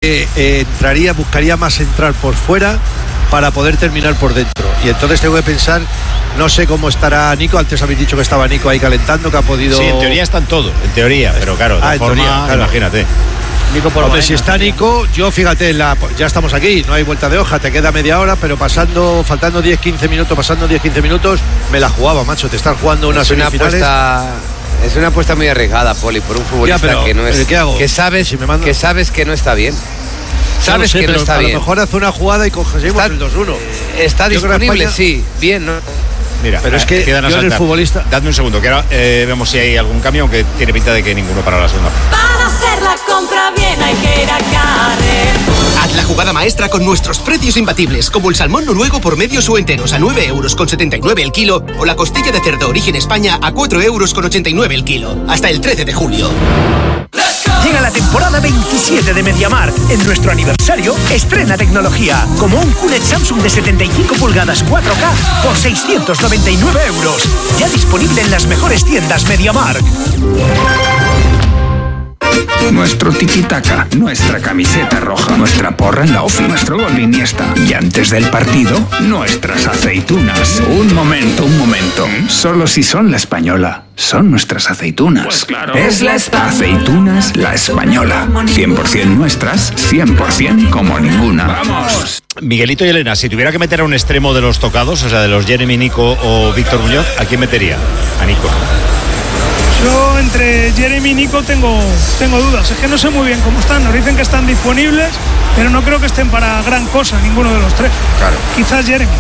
buscaría más entrar por fuera para poder terminar por dentro. Y entonces tengo que pensar, no sé cómo estará Nico. Antes habéis dicho que estaba Nico ahí calentando, que ha podido... Sí, en teoría están todos, en teoría, pero claro, de forma, teoría, claro. Imagínate. Nico por Hombre, si está Nico, yo fíjate, ya estamos aquí, no hay vuelta de hoja, te queda media hora, pero faltando 10-15 minutos, me la jugaba, macho, te estás jugando unas semifinales. Es una apuesta muy arriesgada, Poli, por un futbolista que no es... ¿Qué hago? Que sabes que no está bien. Sabes que no está bien. A lo mejor hace una jugada y conseguimos el 2-1. Está disponible, España... sí, bien, ¿no? Mira, pero es que yo en el futbolista... Dadme un segundo, que ahora vemos si hay algún cambio, aunque tiene pinta de que ninguno para la segunda. Para hacer la compra bien hay que ir a Carrefour. Haz la jugada maestra con nuestros precios imbatibles, como el salmón noruego por medios o enteros a 9,79 € el kilo, o la costilla de cerdo origen España a 4,89 € el kilo. Hasta el 13 de julio. Llega la temporada 27 de MediaMarkt. En nuestro aniversario, estrena tecnología, como un QLED Samsung de 75 pulgadas 4K por 699 €. Ya disponible en las mejores tiendas MediaMarkt. Nuestro tiki-taka, nuestra camiseta roja, nuestra porra en la ofi, nuestro gol de Iniesta. Y antes del partido, nuestras aceitunas. Un momento. Solo si son la española, son nuestras aceitunas. Pues claro. Es aceitunas La Española. 100% nuestras, 100% como ninguna. ¡Vamos! Miguelito y Elena, si tuviera que meter a un extremo de los tocados, o sea, de los Jeremy, Nico o Víctor Muñoz, ¿a quién metería? A Nico. Yo entre Jeremy y Nico tengo dudas. Es que no sé muy bien cómo están. Nos dicen que están disponibles, pero no creo que estén para gran cosa ninguno de los tres. Claro. Quizás Jeremy.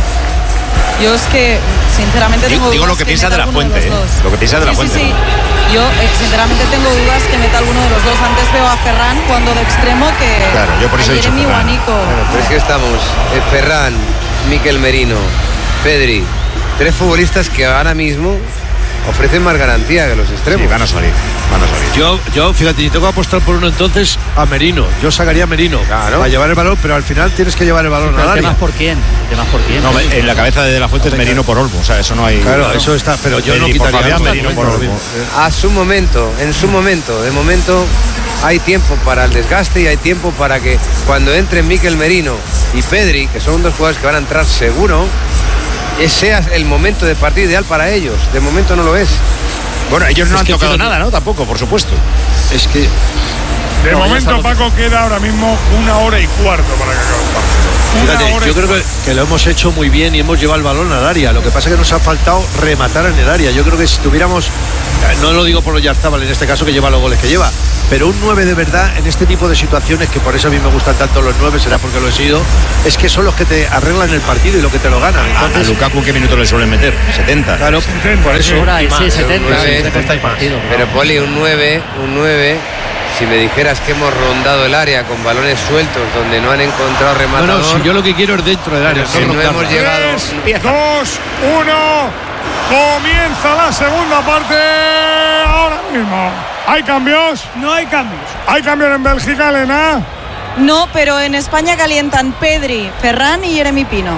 Yo es que sinceramente tengo dudas. Digo lo que piensa de la Fuente, lo que piensa de la Fuente. Sí. Yo sinceramente tengo dudas que meta alguno de los dos. Antes veo a Ferran jugando de extremo que claro, yo por eso a Jeremy o a Nico. Claro, pero es que estamos Ferran, Mikel Merino, Pedri, tres futbolistas que ahora mismo ofrecen más garantía que los extremos. Sí, van a salir. Yo fíjate, si tengo que apostar por uno entonces, a Merino. Yo sacaría a Merino a llevar el balón, pero al final tienes que llevar el balón al área. ¿Temas por quién? No, en la cabeza de la Fuente es Merino por Olmo, o sea, eso no hay... Claro, eso está, pero yo no quitaría a Merino por Olmo. En su momento, de momento hay tiempo para el desgaste y hay tiempo para que cuando entren Mikel Merino y Pedri, que son dos jugadores que van a entrar seguro, sea el momento de partido ideal para ellos. De momento no lo es. Bueno, ellos no han tocado nada, ¿no? Tampoco, por supuesto. Es que... De momento, Paco, queda ahora mismo 1 hora y cuarto para que acabe el partido. Fíjate, yo creo que lo hemos hecho muy bien y hemos llevado el balón al área. Lo que pasa es que nos ha faltado rematar en el área. Yo creo que si tuviéramos, no lo digo por Oyarzábal en este caso, que lleva los goles que lleva, pero un 9 de verdad en este tipo de situaciones, que por eso a mí me gustan tanto los 9, será porque lo he sido, es que son los que te arreglan el partido y lo que te lo ganan. Entonces, a Lukaku, ¿qué minutos le suelen meter? 70. Claro, 70, por eso. Sí, 70 y partido. Pero Poli, un 9, si me dijeras que hemos rondado el área con balones sueltos donde no han encontrado rematador. No, si yo lo que quiero es dentro del área. Si no hemos llegado. 3, 2, 1. Comienza la segunda parte ahora mismo. ¿Hay cambios? No hay cambios. ¿Hay cambios en Bélgica, Elena? No, pero en España calientan Pedri, Ferran y Jeremy Pino.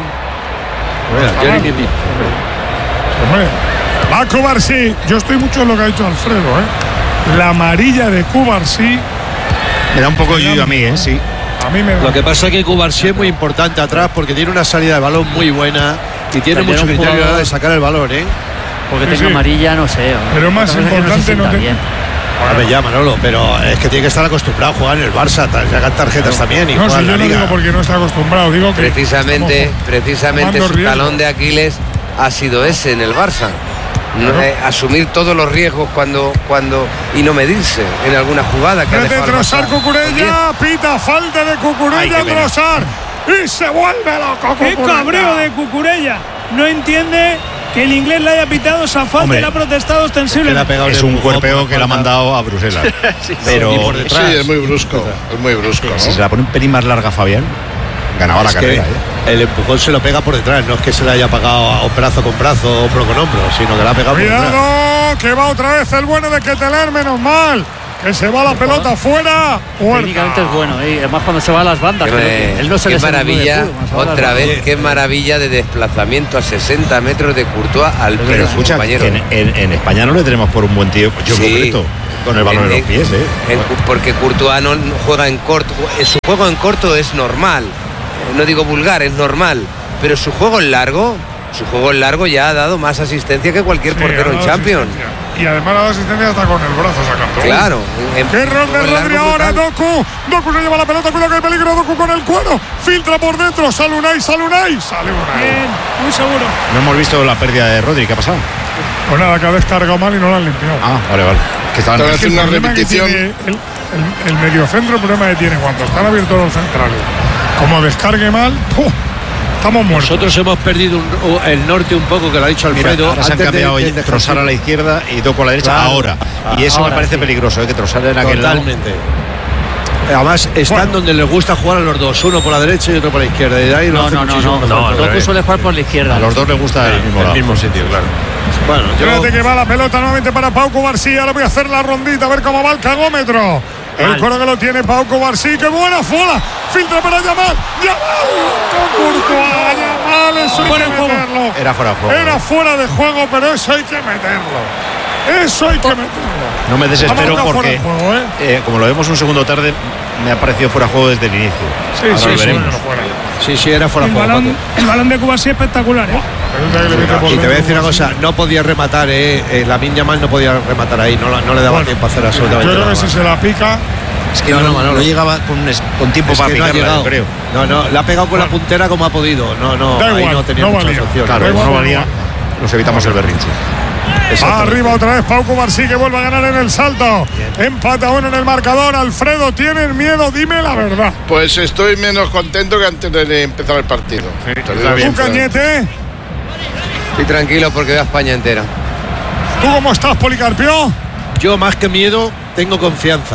Jeremy Pino. Hombre, va Cubarsí. Yo estoy mucho en lo que ha dicho Alfredo, La amarilla de Cubarsí me da un poco yo a mí, sí. A mí me da. Lo que pasa es que Cubarsí es muy importante atrás porque tiene una salida de balón muy buena y tiene mucho criterio a la hora de sacar el balón, Porque tenga amarilla, no sé. Pero más importante no te... A ver, ya, Manolo, pero es que tiene que estar acostumbrado a jugar en el Barça, sacan tarjetas también y no, juega si en la yo no Liga. digo porque no está acostumbrado, digo que precisamente su talón de Aquiles ha sido ese en el Barça. Asumir todos los riesgos cuando y no medirse en alguna jugada que mete Trossard Cucurella, pita falta de Cucurella, Trossard y se vuelve loco. Qué cabreo de Cucurella, no entiende que el inglés le haya pitado esa falta y le ha protestado ostensiblemente. Es un cuerpeo que le ha mandado a Bruselas. Pero por detrás. Sí, es muy brusco, ¿no? Si se la pone un pelín más larga Fabián, ganaba la carrera. El empujón se lo pega por detrás, no es que se le haya pagado brazo con brazo, hombro con hombro, sino que le ha pegado por detrás. Cuidado, que va otra vez el bueno de Keteler, menos mal. Que se va la pelota fuera. Técnicamente es bueno, además cuando se va a las bandas. Él no se qué maravilla, otra vez, qué maravilla de desplazamiento a 60 metros de Courtois al pero escucha, compañero. En España no le tenemos por un buen tío, yo concreto. Con el balón en los pies, porque Courtois no juega en corto. Su juego en corto es normal. No digo vulgar, es normal. Pero su juego en largo ya ha dado más asistencia que cualquier portero en Champions. Y además ha dado asistencia hasta con el brazo sacando. Claro. ¡Qué error de Rodri ahora! Doku se lleva la pelota, cuidado que hay peligro. Doku con el cuero, filtra por dentro, sale Unai. Sale Unai. Bien, muy seguro. No hemos visto la pérdida de Rodri, ¿qué ha pasado? Pues nada, que ha descargado mal y no la han limpiado. Vale. Que estaban haciendo una repetición. El mediocentro, el problema que tiene cuando están abiertos los centrales, como descargue mal, estamos muertos. Nosotros hemos perdido el norte un poco, que lo ha dicho Alfredo. Ahora se han cambiado Trossard a la izquierda y Doku a la derecha ahora. Y eso me parece peligroso, que Trossard en aquel lado. Totalmente. Además, están donde les gusta jugar a los dos, uno por la derecha y otro por la izquierda. Y de ahí no. Doku suele jugar por la izquierda. A los dos les gusta el mismo sitio, claro. Bueno, fíjate que va la pelota nuevamente para Pau Cubarsí. Ahora voy a hacer la rondita, a ver cómo va el cagómetro. El coro que lo tiene Pau Cubarsí. ¡Qué buena fola! Filtra para Yamal. Con Courtois. Yamal, eso hay que meterlo. Era fuera de juego. Era fuera de juego, pero eso hay que meterlo. Eso hay que meterlo. No me desespero porque, como lo vemos un segundo tarde, me ha parecido fuera de juego desde el inicio. Sí, era fuera de juego. El balón de Cubarsí es espectacular, Y te voy a decir una cosa, no podía rematar, Lamine Yamal no podía rematar ahí, no le daba tiempo a hacer absolutamente nada. Yo creo que si se la pica. Es que no llegaba con tiempo para picarla, yo creo. No, la ha pegado con la puntera como ha podido. Ahí no tenía muchas opciones. Claro, no valía, nos evitamos el berrinche. Arriba otra vez Pau Cubarsí, que vuelve a ganar en el salto. Empata uno en el marcador. Alfredo, ¿tienes miedo? Dime la verdad. Pues estoy menos contento que antes de empezar el partido. ¿Tú, Cañete? Estoy tranquilo porque veo a España entera. ¿Tú cómo estás, Policarpio? Yo, más que miedo, tengo confianza.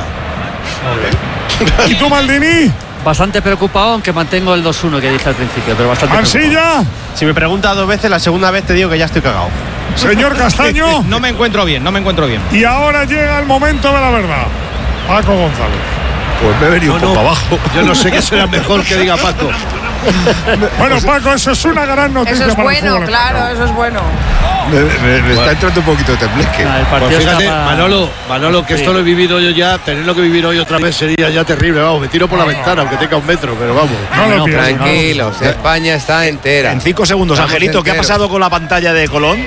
¿Y tú, Maldini? Bastante preocupado, aunque mantengo el 2-1 que dije al principio, pero bastante ¿Marsilla? Si me preguntas 2 veces, la segunda vez te digo que ya estoy cagado. Señor Castaño. No me encuentro bien. Y ahora llega el momento de la verdad. Paco González. Pues me he venido un poco abajo. Yo no sé qué será mejor que diga Paco. Bueno, Paco, eso es una gran noticia. Eso es para bueno, el fútbol. claro, eso es bueno. Me está entrando un poquito de tembleque. Pues fíjate, Manolo, que esto lo he vivido yo ya. Tenerlo que vivir hoy otra vez sería ya terrible. Vamos, me tiro por la ventana, aunque tenga 1 metro, pero vamos. Tranquilos, España está entera. En 5 segundos, Angelito, ¿qué ha pasado con la pantalla de Colón?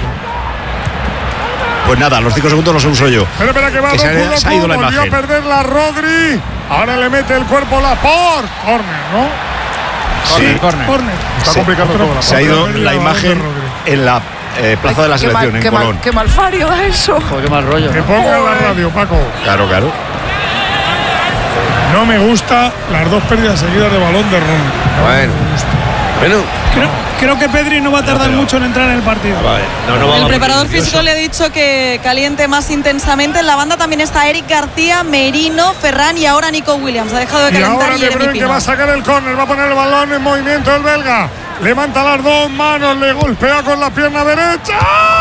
Pues nada, los 5 segundos los uso yo. Espera, que va se ha ido la imagen. Volvió a perder la Rodri. Ahora le mete el cuerpo Laporte. Corner, ¿no? Corner. Está complicando todo. Se ha ido la imagen en la plaza de la selección, en Colón. Qué mal fario da eso. Qué mal rollo. Que ponga la radio, Paco. Claro. No me gusta las 2 pérdidas seguidas de balón de Rodri. Bueno. Creo que Pedri no va a tardar mucho en entrar en el partido. El preparador físico le ha dicho que caliente más intensamente. En la banda también está Eric García, Merino, Ferran y ahora Nico Williams. Ha dejado de calentar. Y ahora De Bruyne, que va a sacar el córner, va a poner el balón en movimiento el belga. Levanta las 2 manos, le golpea con la pierna derecha.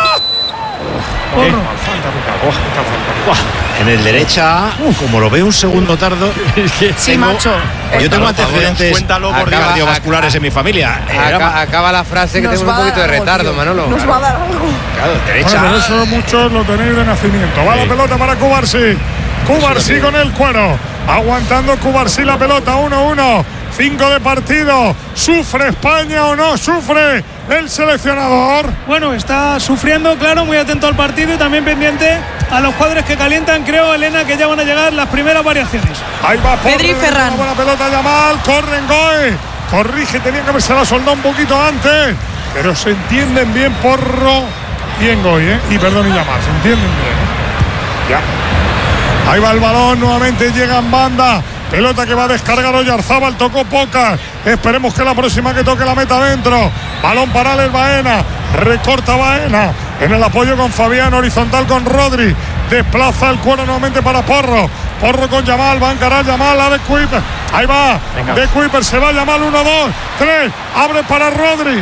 En el derecha, como lo veo un segundo tardo. Sí, macho. Yo tengo antecedentes cardiovasculares en mi familia. Acaba la frase que tengo un poquito de retardo, Manolo. Nos va a dar algo. Claro, derecha. Bueno, eso muchos lo tenéis de nacimiento. Va la pelota para Cubarsí. Cubarsí con el cuero. Aguantando Cubarsí la pelota. 1-1. 5 de partido. ¿Sufre España o no sufre el seleccionador? Bueno, está sufriendo, claro, muy atento al partido y también pendiente a los cuadros que calientan. Creo, Elena, que ya van a llegar las primeras variaciones. Ahí va Pedri y Ferran. Buena pelota Yamal, corren Goe. Corrige, tenía que haberse la soldado un poquito antes. Pero se entienden bien Porro y Ngoy, y perdón, y Yamal, se entienden bien. Ya. Ahí va el balón, nuevamente llega en banda. Pelota que va a descargar Oyarzábal, tocó poca. Esperemos que la próxima que toque la meta adentro. Balón para Alex Baena. Recorta Baena. En el apoyo con Fabián, horizontal con Rodri. Desplaza el cuero nuevamente para Porro. Porro con Yamal, va a encarar Yamal a De Kuiper. Ahí va. De Kuiper se va Yamal, 1, 2, 3. Abre para Rodri.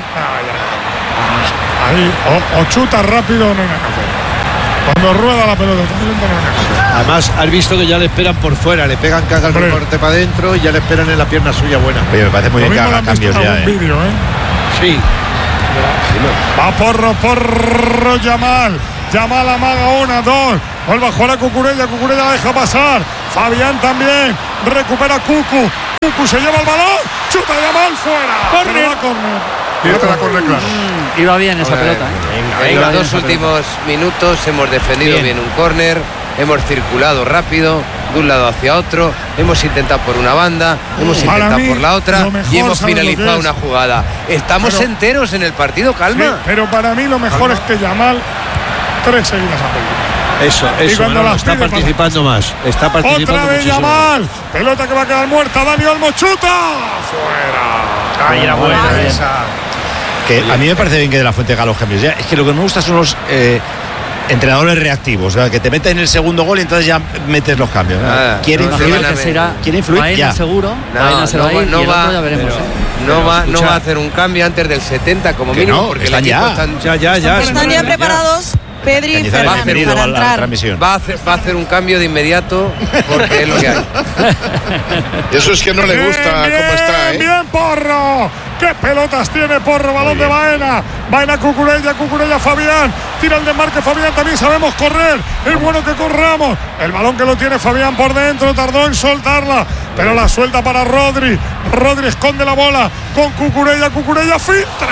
Ahí, o chuta rápido, no hay nada que hacer. Cuando rueda la pelota, además has visto que ya le esperan por fuera, le pegan cagas el corte para adentro y ya le esperan en la pierna suya buena. Oye, me parece muy bien que haga cambios ya. Vídeo, Sí. Va Porro, Yamal. Yamal amaga 1, 2. Vuelve a jugar a Cucurella la deja pasar. Fabián también. Recupera Cucu. Cucu se lleva el balón. Chuta Yamal fuera. Córner. Y otra córner, claro. Iba bien esa pelota. En los dos últimos minutos hemos defendido bien un córner. Hemos circulado rápido de un lado hacia otro, hemos intentado por una banda, hemos intentado por la otra y hemos finalizado una jugada. Estamos enteros en el partido, calma. Sí, pero para mí lo mejor es que Yamal 3 seguidas a pelota. Eso, no, está participando más. Está participando otra vez muchísimo. Yamal, pelota que va a quedar muerta. Dani Olmo chuta. Fuera. Ahí era buena esa. Que a mí me parece bien que De la Fuente haga los cambios. Ya, es que lo que me gusta son los entrenadores reactivos, o sea, que te meten en el segundo gol y entonces ya metes los cambios. Quiere influir ya. Seguro. No va a hacer un cambio antes del 70 como mínimo, porque están ya. Están ya preparados. Pedri y Ferran para entrar. Va a hacer un cambio de inmediato porque es lo que hay. Eso es que no le gusta cómo está, ¿eh? Bien, Porro. ¿Qué pelotas tiene Porro? Balón de Baena. Baena Cucurella Fabián. Tira el desmarque Fabián. También sabemos correr. Es bueno que corramos. El balón que lo tiene Fabián por dentro. Tardó en soltarla, pero la suelta para Rodri. Rodri esconde la bola con Cucurella. Cucurella filtra.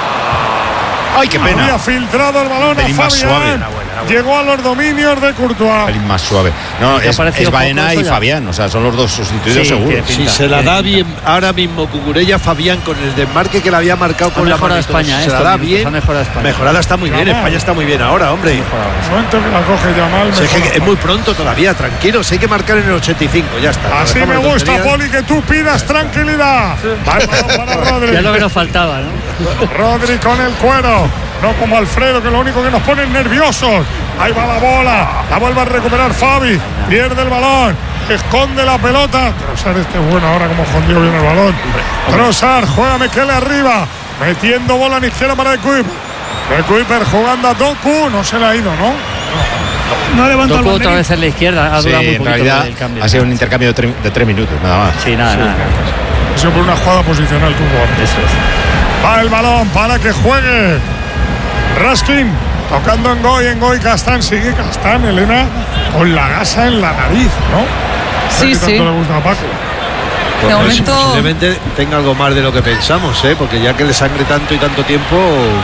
¡Ay, qué pena! Había filtrado el balón a Fabián. Suave. Llegó a los dominios de Courtois. Un pelín más suave. No, es Baena y Fabián. O sea, son los dos sustituidos seguros. Si se la da bien ahora mismo Cucurella Fabián con el desmarque que le había marcado con la mano. España, se la da bien. Mejorada está muy bien. España está muy bien ahora, hombre. El momento que la coge Yamal. Es muy pronto todavía, tranquilos. Hay que marcar en el 85. Ya está. Así me gusta, Poli, que tú pidas tranquilidad. Para Rodri. Ya lo que nos faltaba, ¿no? Rodri con el cuero. No como Alfredo, que lo único que nos pone nerviosos. Ahí va la bola. La vuelve a recuperar Fabi. Pierde el balón. Esconde la pelota. Trossard es bueno ahora como escondió bien el balón. Trossard juega Mekele arriba. Metiendo bola en izquierda para De Kuyper jugando a Doku. No se le ha ido, ¿no? No levantó el balón. Otra vez en la izquierda. Ha durado muy poquito el cambio. Ha sido un intercambio de 3 minutos, nada más. Sí, nada. Ha sido por una jugada posicional que hubo antes. Va el balón para que juegue Raskin, tocando en Goy Castán, sigue Castán, Elena, con la gasa en la nariz, ¿no? Sí. ¿Tanto le gusta a Paco? De momento posiblemente tenga algo más de lo que pensamos, porque ya que le sangre tanto y tanto tiempo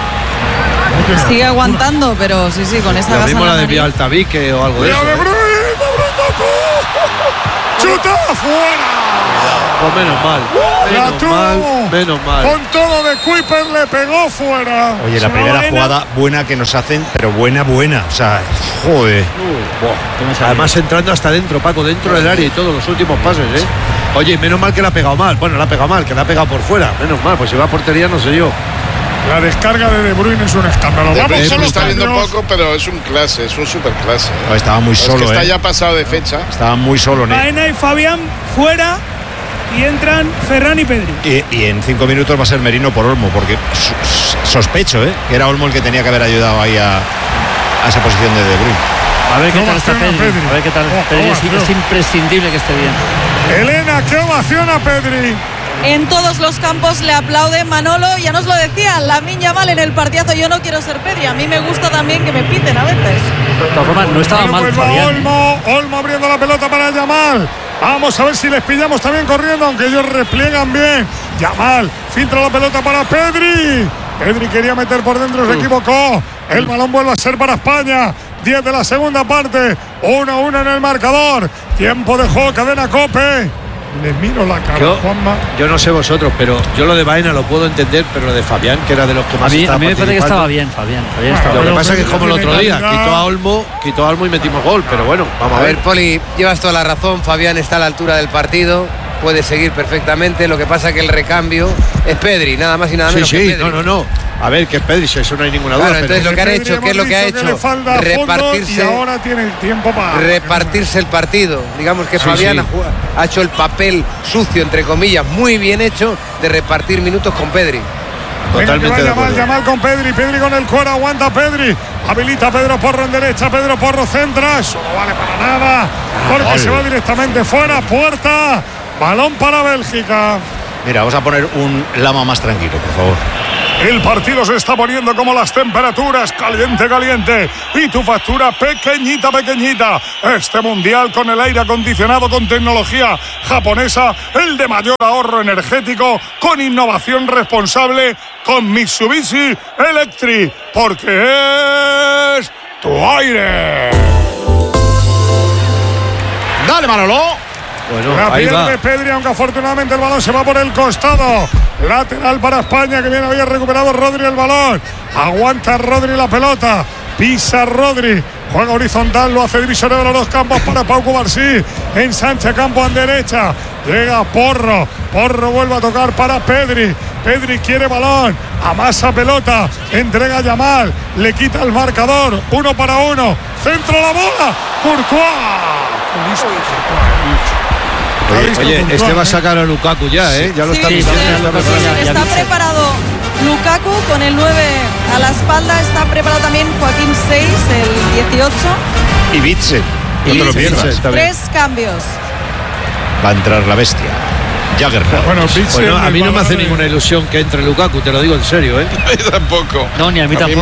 sigue aguantando, pero sí, con esa gasa. Lo mismo la desvía al tabique o algo de eso. ¡Chuta fuera! Pues menos mal. Con todo De Kuyper le pegó fuera. Oye, la primera jugada buena que nos hacen, pero buena. O sea, joder. Además entrando hasta dentro, Paco, dentro del área y todos los últimos pases, Oye, menos mal que la ha pegado mal. Bueno, la ha pegado mal, que la ha pegado por fuera. Menos mal, pues si va a portería no sé yo. La descarga de Bruyne es un escándalo. Vamos a lo está viendo poco, pero es un clase, es un super clase. Estaba muy solo, está ya pasado de fecha. Estaba muy solo, Baena y Fabián fuera. Y entran Ferran y Pedri. Y en 5 minutos va a ser Merino por Olmo, porque sospecho, que era Olmo el que tenía que haber ayudado ahí a esa posición de Bruyne. A ver qué tal está Pedri. A ver qué tal. Pedri es imprescindible que esté bien. Elena, ¿qué ovación a Pedri? En todos los campos le aplauden. Manolo, ya nos lo decía, Lamine Yamal en el partidazo. Yo no quiero ser Pedri, a mí me gusta también que me piten a veces. De todas formas, no estaba mal Fabián. Olmo abriendo la pelota para Yamal. Vamos a ver si les pillamos también corriendo, aunque ellos repliegan bien. Yamal filtra la pelota para Pedri. Pedri quería meter por dentro, se equivocó. El balón vuelve a ser para España. 10 de la segunda parte. 1-1 en el marcador. Tiempo de juego, cadena COPE. Le miro la cara, Juanma. Yo no sé vosotros, pero yo lo de Baena lo puedo entender, pero lo de Fabián, que era de los que más estaba a mí me parece que estaba bien, Fabián. Lo que pasa es que es como el otro día, quitó a Olmo y metimos gol, pero bueno, vamos a ver. Poli, llevas toda la razón, Fabián está a la altura del partido, puede seguir perfectamente, lo que pasa es que el recambio es Pedri, nada más y nada menos que Pedri. No. A ver, que es Pedri, eso no hay ninguna duda. Claro, entonces lo que han hecho, ¿qué es lo que ha hecho? Repartirse. Y ahora tiene el tiempo para repartirse el partido. Digamos que Fabián ha hecho el papel sucio, entre comillas, muy bien hecho, de repartir minutos con Pedri. Totalmente de acuerdo. Yamal con Pedri con el cuero, aguanta Pedri. Habilita Pedro Porro en derecha, Pedro Porro centra. Eso no vale para nada, porque se va directamente fuera, puerta. Balón para Bélgica. Mira, vamos a poner un Lama más tranquilo, por favor. El partido se está poniendo como las temperaturas, caliente, caliente. Y tu factura pequeñita, pequeñita. Este mundial con el aire acondicionado con tecnología japonesa, el de mayor ahorro energético, con innovación responsable, con Mitsubishi Electric. Porque es tu aire. Dale, Manolo. Bueno, la pierde Pedri, aunque afortunadamente el balón se va por el costado. Lateral para España, que bien había recuperado Rodri el balón. Aguanta Rodri la pelota. Pisa Rodri. Juega horizontal, lo hace divisorio de los dos campos para Pau Cubarsí. Ensancha campo a derecha. Llega Porro. Porro vuelve a tocar para Pedri. Pedri quiere balón. Amasa pelota. Entrega a Yamal. Le quita el marcador. 1 para 1. Centro la bola. Courtois. Oye, este va a sacar a Lukaku ya, ¿eh? Ya lo está pisando. Está preparado Lukaku con el 9 a la espalda. Está preparado también Joaquín 6, el 18. Y Witsel. No te lo pierdas. 3 cambios. Va a entrar la bestia. Jaggernaut. Bueno, a mí no me hace ninguna ilusión que entre Lukaku, te lo digo en serio, ¿eh? A mí tampoco. No, ni a mí tampoco.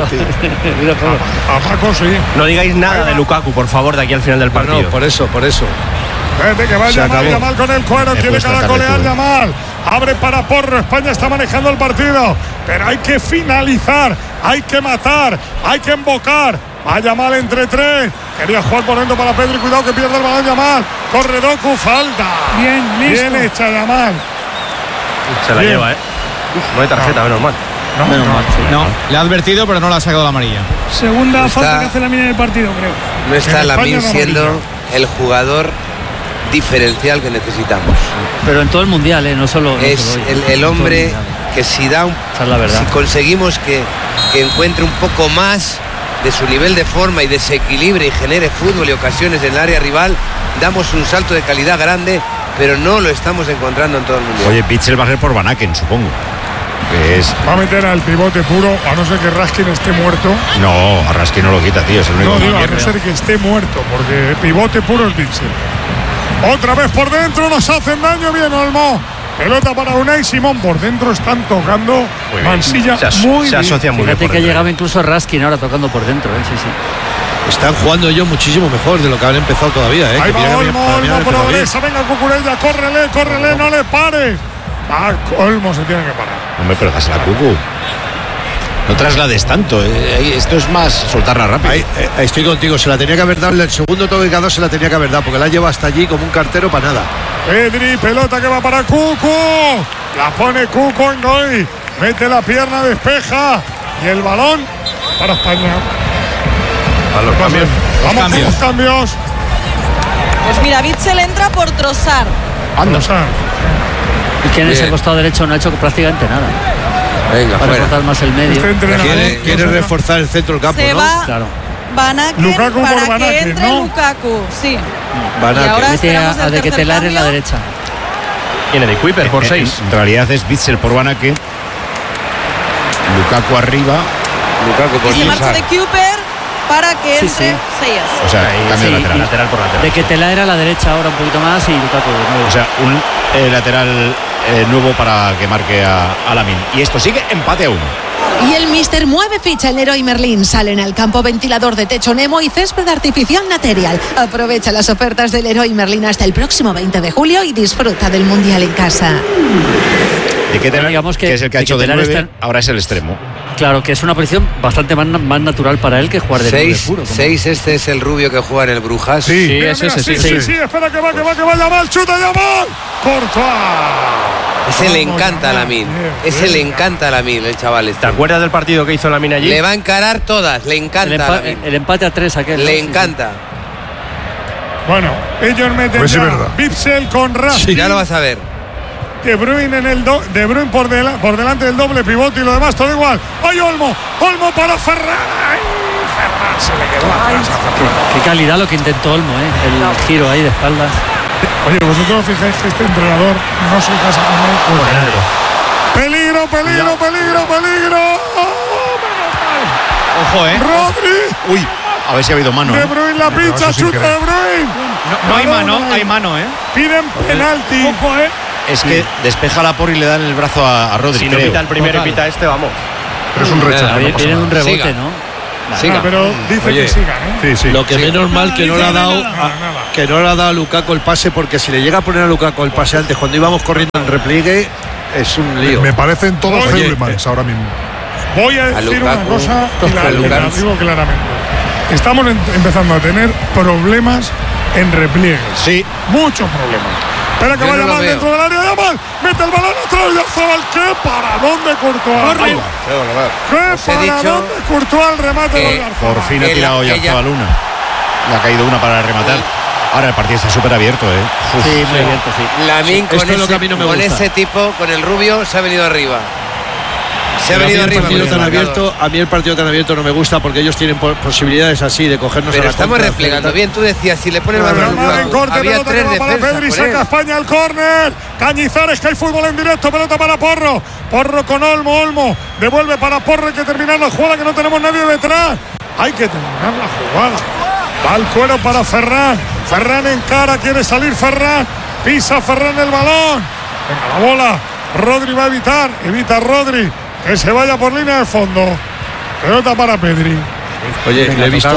A Paco sí. No digáis nada de Lukaku, por favor, de aquí al final del partido. No, por eso. Vete que va Yamal con el cuero, quiere caracolear Yamal. Abre para Porro, España está manejando el partido, pero hay que finalizar, hay que matar, hay que embocar. Va Yamal entre 3. Quería jugar por dentro para Pedri, cuidado que pierde el balón Yamal. Corre Doku, falta. Bien, listo. Bien hecha Yamal. Se la lleva, no hay tarjeta, menos mal. No, le ha advertido, pero no le ha sacado la amarilla. Segunda falta que hace Lamine en el partido, creo. No está Lamine siendo el jugador diferencial que necesitamos. Pero en todo el mundial, no solo. Es el hombre que si da si conseguimos que encuentre un poco más de su nivel de forma y desequilibre y genere fútbol y ocasiones en el área rival, damos un salto de calidad grande, pero no lo estamos encontrando en todo el mundial. Oye, Witsel va a ser por Van Aken, supongo. Va a meter al pivote puro, a no ser que Raskin esté muerto. No, a Raskin no lo quita, tío. Es el único digo, a no ser que esté muerto, porque pivote puro es Witsel. Otra vez por dentro, nos hacen daño. Bien, Olmo. Pelota para Unai Simón. Por dentro están tocando Mansilla muy bien. Se asocia muy bien. Fíjate que llegaba incluso Raskin ahora tocando por dentro. Sí. Están jugando ellos muchísimo mejor de lo que han empezado todavía. Ahí va Olmo progresa. Venga, Cucurella, córrele, no le pares. Olmo se tiene que parar. Hombre, pero dásela a Cucu. No traslades tanto, esto es más soltarla rápido. Ahí estoy contigo, se la tenía que haber dado, el segundo toque que ha dado se la tenía que haber dado, porque la lleva hasta allí como un cartero para nada. Pedri, pelota que va para Cucu, la pone Cucu en gol, mete la pierna, despeja y el balón para España. A los cambios. Vamos con los cambios. Pues mira, Witsel entra por Trossard. Trossard. Y que en ese costado derecho no ha hecho prácticamente nada. Venga, para reforzar más el medio. Quiere reforzar el centro del campo, se ¿no? Va claro. Van Aken Lukaku para Van que Aken, entre ¿no? Lukaku, sí. Van Aken. Y ahora mete a De Ketelaere en la cambio. derecha. Tiene de Kuiper por 6. En realidad es Witsel por Van Aken. Lukaku arriba. Lukaku por Y se marcha de Kuiper para que entre Seyas. O sea, cambio lateral por lateral. De Ketelaere a la derecha ahora un poquito más y Lukaku de nuevo. O sea, un lateral nuevo para que marque a Lamine. Y esto sigue empate a 1. Y el Mister mueve ficha en Leroy Merlin. Salen al campo ventilador de techo Nemo y césped artificial Material. Aprovecha las ofertas de Leroy Merlin hasta el próximo 20 de julio y disfruta del Mundial en casa. De Ketelaere, digamos que es el que ha hecho de 9, ahora es el extremo. Claro, que es una posición bastante más natural para él que jugar de 9 puro. 6, este es el rubio que juega en el Brujas. Sí, es ese. Sí, espera que va Yamal, chuta Yamal. Courtois. Ese le encanta a Lamine. Ese le encanta a Lamine, el chaval este. ¿Te acuerdas del partido que hizo Lamine allí? Le va a encarar todas, le encanta. El empate a 3 aquel. Le encanta. Bueno, ellos meten Witsel con Raskin. Sí, ya lo vas a ver. De Bruyne De Bruyne por delante del doble pivote y lo demás todo igual. ¡Ay, Olmo para Ferran! ¡Ay, Ferran se le quedó atrás a Ferran! Qué calidad lo que intentó Olmo, el giro ahí de espaldas. Oye, vosotros fijáis que este entrenador no se casa con él. ¡Peligro! Ojo, ¡Rodri! Uy, a ver si ha habido mano. De Bruyne la pincha, chuta de Bruyne. No hay mano, Piden penalti. Ojo, es que despeja la Porro y le dan el brazo a Rodri. Si no pita el primero y pita este, vamos. Pero es un rechazo. Tiene un rebote, ¿no? Pero dice que siga, ¿eh? Sí. Lo que menos mal que no le ha dado a Lukaku el pase, porque si le llega a poner a Lukaku el pase antes, cuando íbamos corriendo en repliegue, es un lío. Me parecen todos febres ahora mismo. Voy a decir una cosa y la digo claramente. Estamos empezando a tener problemas en repliegues. Sí. Muchos problemas. Espera que vaya mal dentro del área, Yamal. Mete el balón atrás, Oyarzabal. ¡Qué paradón de Courtois! ¡Qué paradón de Courtois el remate de Oyarzabal! Por fin ha tirado Oyarzabal una. Le ha caído una para rematar. Ahora el partido está súper abierto, Sí, muy abierto, sí. Lamine con ese tipo, con el rubio, se ha venido arriba. Se ha venido arriba. A mí el partido tan abierto no me gusta, porque ellos tienen posibilidades así de cogernos. Pero estamos replegando bien. Tú decías, si le pones el balón, había tres defensas. Pedri saca España el córner. Cañizares, que hay fútbol en directo. Pelota para Porro. Porro con Olmo. Devuelve para Porro. Hay que terminar la jugada, que no tenemos nadie detrás. Hay que terminar la jugada. Va al cuero para Ferran. Ferran en cara, quiere salir Ferran. Pisa Ferran el balón. Venga la bola. Rodri va a evitar. Evita Rodri. Que se vaya por línea de fondo. Pelota para Pedri. Oye, le he visto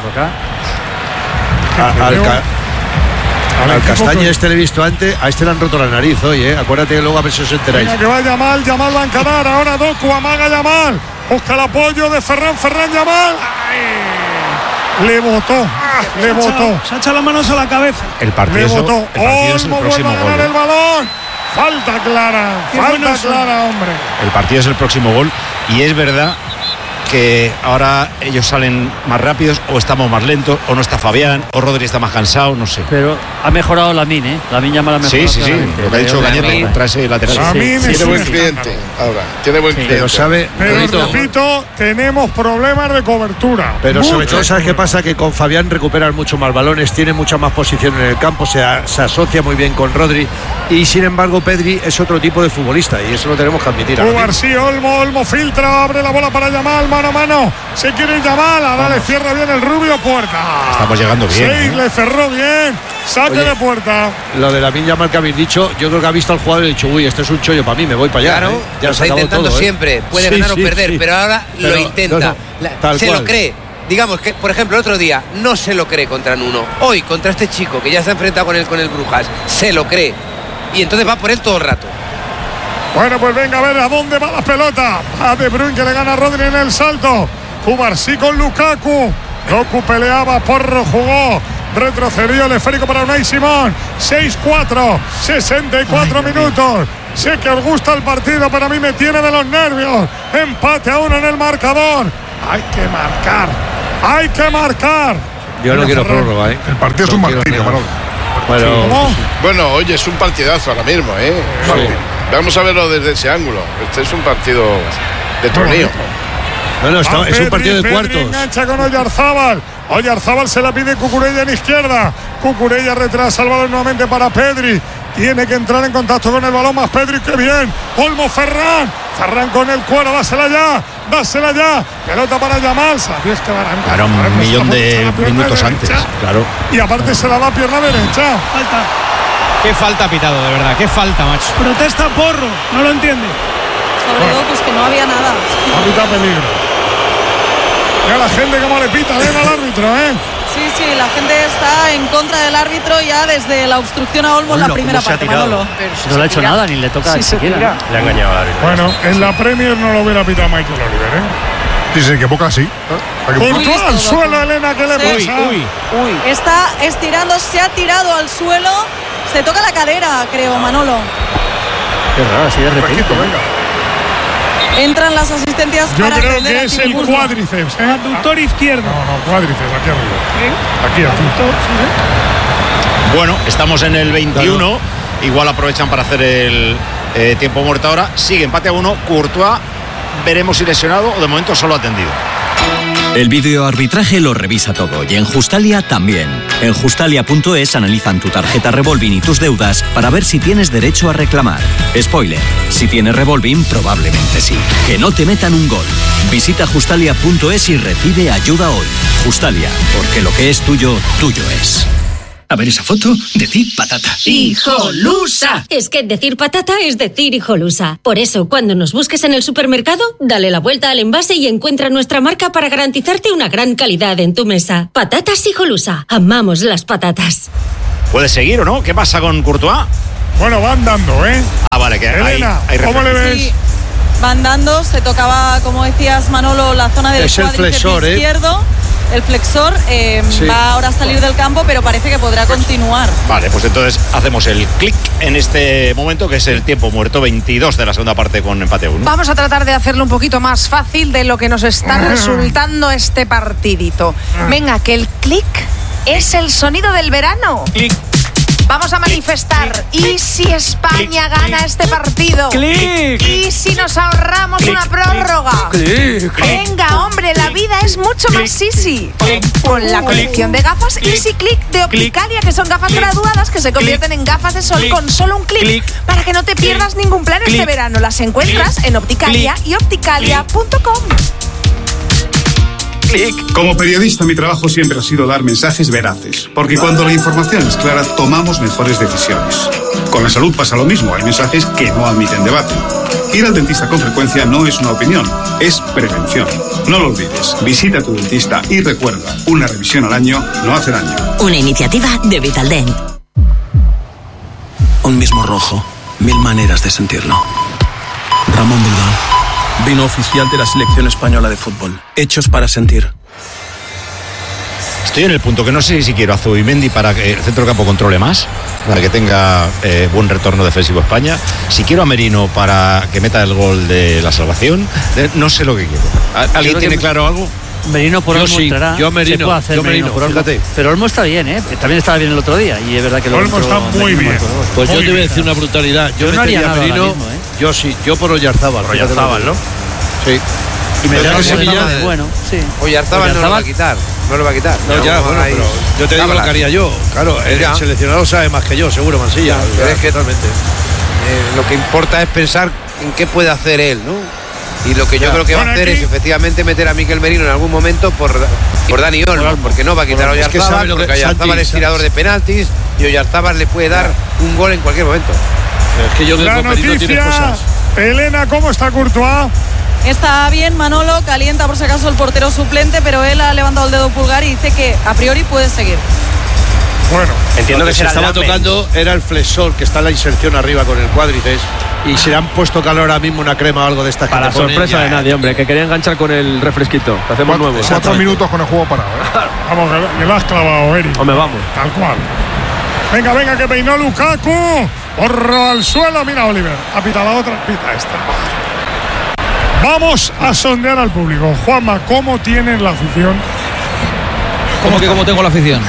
al Castaña, le he visto antes. A este le han roto la nariz hoy, Acuérdate que luego a ver si os enteráis. Venga, que va Yamal va a encarar. Ahora Doku, amaga Yamal. Busca el apoyo de Ferran Yamal. ¡Ay! Le botó. Se ha echado las manos a la cabeza. El partido es el próximo gol. El balón. Falta clara, hombre. El partido es el próximo gol y es verdad que ahora ellos salen más rápidos, o estamos más lentos, o no está Fabián, o Rodri está más cansado, no sé. Pero ha mejorado Lamine, ¿eh? Lamine Yamal ha mejorado. Sí. Lo que ha dicho Cañete contra ese lateral. Tiene buen cliente ahora. Tiene buen cliente. Pero repito, tenemos problemas de cobertura. Pero sobre todo, ¿sabes qué pasa? Que con Fabián recuperan mucho más balones, tiene mucha más posición en el campo, se asocia muy bien con Rodri, y sin embargo Pedri es otro tipo de futbolista, y eso lo tenemos que admitir. García, Olmo filtra, abre la bola para Yamal, mano a mano, se quiere Yamal, ahora le cierra bien el rubio, puerta. Estamos llegando bien. Sí, le cerró bien, saque de puerta. Lo de Lamine Yamal que habéis dicho, yo creo que ha visto al jugador y ha dicho, uy, este es un chollo para mí, me voy para allá. Claro, ya lo está intentando todo, siempre, puede ganar o perder, pero ahora lo intenta, lo cree. Digamos que, por ejemplo, el otro día no se lo cree contra Nuno. Hoy, contra este chico que ya se ha enfrentado con el Brujas, se lo cree. Y entonces va por él todo el rato. Bueno, pues venga a ver a dónde va la pelota. A De Bruyne, que le gana a Rodri en el salto. Cubarsí con Lukaku. Doku peleaba, Porro jugó. Retrocedió el esférico para Unai Simón. 6-4, 64 minutos. Sé que os gusta el partido, pero a mí me tiene de los nervios. Empate a 1 en el marcador. Hay que marcar. Yo no quiero prórroga, El partido es un martirio, Manolo. Bueno, oye, es un partidazo ahora mismo, Sí. Vamos a verlo desde ese ángulo. Este es un partido de torneo. Bueno, es un partido de cuartos. Engancha con Oyarzabal. Oyarzabal se la pide Cucurella en izquierda. Cucurella retrasa el balón nuevamente para Pedri. Tiene que entrar en contacto con el balón más Pedri, que bien. Olmo, Ferran con el cuero, dásela ya. Pelota para Yamal. Sabías que claro, un millón de minutos antes, claro. Y aparte se la da pierna derecha. Falta. Qué falta ha pitado, de verdad. Qué falta, macho. Protesta Porro, no lo entiende. Sobre todo, pues que no había nada. Ha pitado peligro. Mira la gente como le pita bien al árbitro, Sí, la gente está en contra del árbitro ya desde la obstrucción a Olmo en la primera parte, Manolo. No le ha hecho nada, ni le toca ni siquiera. Le ha engañado al árbitro. Bueno, en la Premier no lo hubiera pitado Michael Oliver, Si se equivoca, así. Punto al suelo, Elena, ¿qué le pasa? Uy. Está estirando, se ha tirado al suelo. Se toca la cadera, creo, Manolo. Qué raro, así de repente. Entran las asistencias Yo para creo que es el cuádriceps. Aductor izquierdo. No, cuádriceps, aquí arriba. Aquí. Bueno, estamos en el 21. Igual aprovechan para hacer el tiempo muerto ahora. Sigue empate a 1. Courtois, veremos si lesionado o de momento solo atendido. El videoarbitraje lo revisa todo y en Justalia también. En Justalia.es analizan tu tarjeta Revolving y tus deudas para ver si tienes derecho a reclamar. Spoiler, si tienes Revolving, probablemente sí. Que no te metan un gol. Visita Justalia.es y recibe ayuda hoy. Justalia, porque lo que es tuyo, tuyo es. A ver esa foto, decid patata. ¡Hijolusa! Es que decir patata es decir hijolusa. Por eso, cuando nos busques en el supermercado, dale la vuelta al envase y encuentra nuestra marca para garantizarte una gran calidad en tu mesa. Patatas Hijolusa. Amamos las patatas. ¿Puede seguir o no? ¿Qué pasa con Courtois? Bueno, van dando, ¿eh? Vale, que Elena, hay ¿cómo le ves? Sí, van dando, se tocaba, como decías, Manolo, la zona del cuádriceps izquierdo. El flexor va ahora a salir del campo, pero parece que podrá continuar. Vale, pues entonces hacemos el clic en este momento, que es el tiempo muerto, 22 de la segunda parte con empate 1. Vamos a tratar de hacerlo un poquito más fácil de lo que nos está resultando este partidito. Venga, que el clic es el sonido del verano. Clic. Vamos a manifestar. ¿Y si España gana este partido? ¡Clic! ¿Y si nos ahorramos una prórroga? Venga, hombre, la vida es mucho más easy. Con la colección de gafas Easy Click de Opticalia, que son gafas graduadas que se convierten en gafas de sol con solo un clic, para que no te pierdas ningún plan este verano. Las encuentras en Opticalia y opticalia.com. Como periodista, mi trabajo siempre ha sido dar mensajes veraces, porque cuando la información es clara, tomamos mejores decisiones. Con la salud pasa lo mismo, hay mensajes que no admiten debate. Ir al dentista con frecuencia no es una opinión, es prevención. No lo olvides, visita a tu dentista y recuerda, una revisión al año no hace daño. Una iniciativa de Vitaldent. Un mismo rojo, 1000 maneras de sentirlo. Ramón Bilbao. Vino oficial de la selección española de fútbol. Hechos para sentir. Estoy en el punto que no sé si quiero a Zubimendi para que el centro campo controle más, para que tenga buen retorno defensivo España. Si quiero a Merino para que meta el gol de la salvación, no sé lo que quiero. ¿Alguien tiene claro algo? Merino por Olmo entrará. Yo Merino, se puede hacer Merino por Olmo. Pero Olmo está bien, ¿eh? También estaba bien el otro día y es verdad que Olmo está muy bien. Pues yo te voy a decir una brutalidad. Yo no haría nada Merino, mismo, ¿eh? Yo sí, yo por Oyarzábal. Oyarzábal, ¿no? Sí. Y me da Sevilla. Bueno, sí. Oyarzábal no lo va a quitar. No lo va a quitar. No, ya, bueno, pero yo te digo lo que haría yo. Claro, el seleccionado sabe más que yo, seguro, Mansilla. Pero es que totalmente. Lo que importa es pensar en qué puede hacer él, ¿no? Y lo que yo creo que va a hacer es efectivamente meter a Mikel Merino en algún momento por Dani Olmo, porque no va a quitar a Oyarzábal, porque Oyarzábal es tirador de penaltis y Oyarzábal le puede dar un gol en cualquier momento. Pero es que yo creo que Merino tiene cosas. Elena, ¿cómo está Courtois? Está bien, Manolo, calienta por si acaso el portero suplente, pero él ha levantado el dedo pulgar y dice que a priori puede seguir. Bueno, entiendo que se estaba tocando era el flexor, que está en la inserción arriba con el cuádriceps, y se le han puesto calor ahora mismo una crema o algo de estas. Para la sorpresa de nadie, hombre, que quería enganchar con el refresquito. Que hacemos nuevo. 4 minutos con el juego parado, ¿eh? Vamos, que lo has clavado, Eri. Hombre, vamos. Tal cual. Venga, que peinó Lukaku. Porro al suelo, mira Oliver. Ha pitado la otra, pita esta. Vamos a sondear al público. Juanma, ¿cómo tienen la afición? ¿Cómo tengo la afición?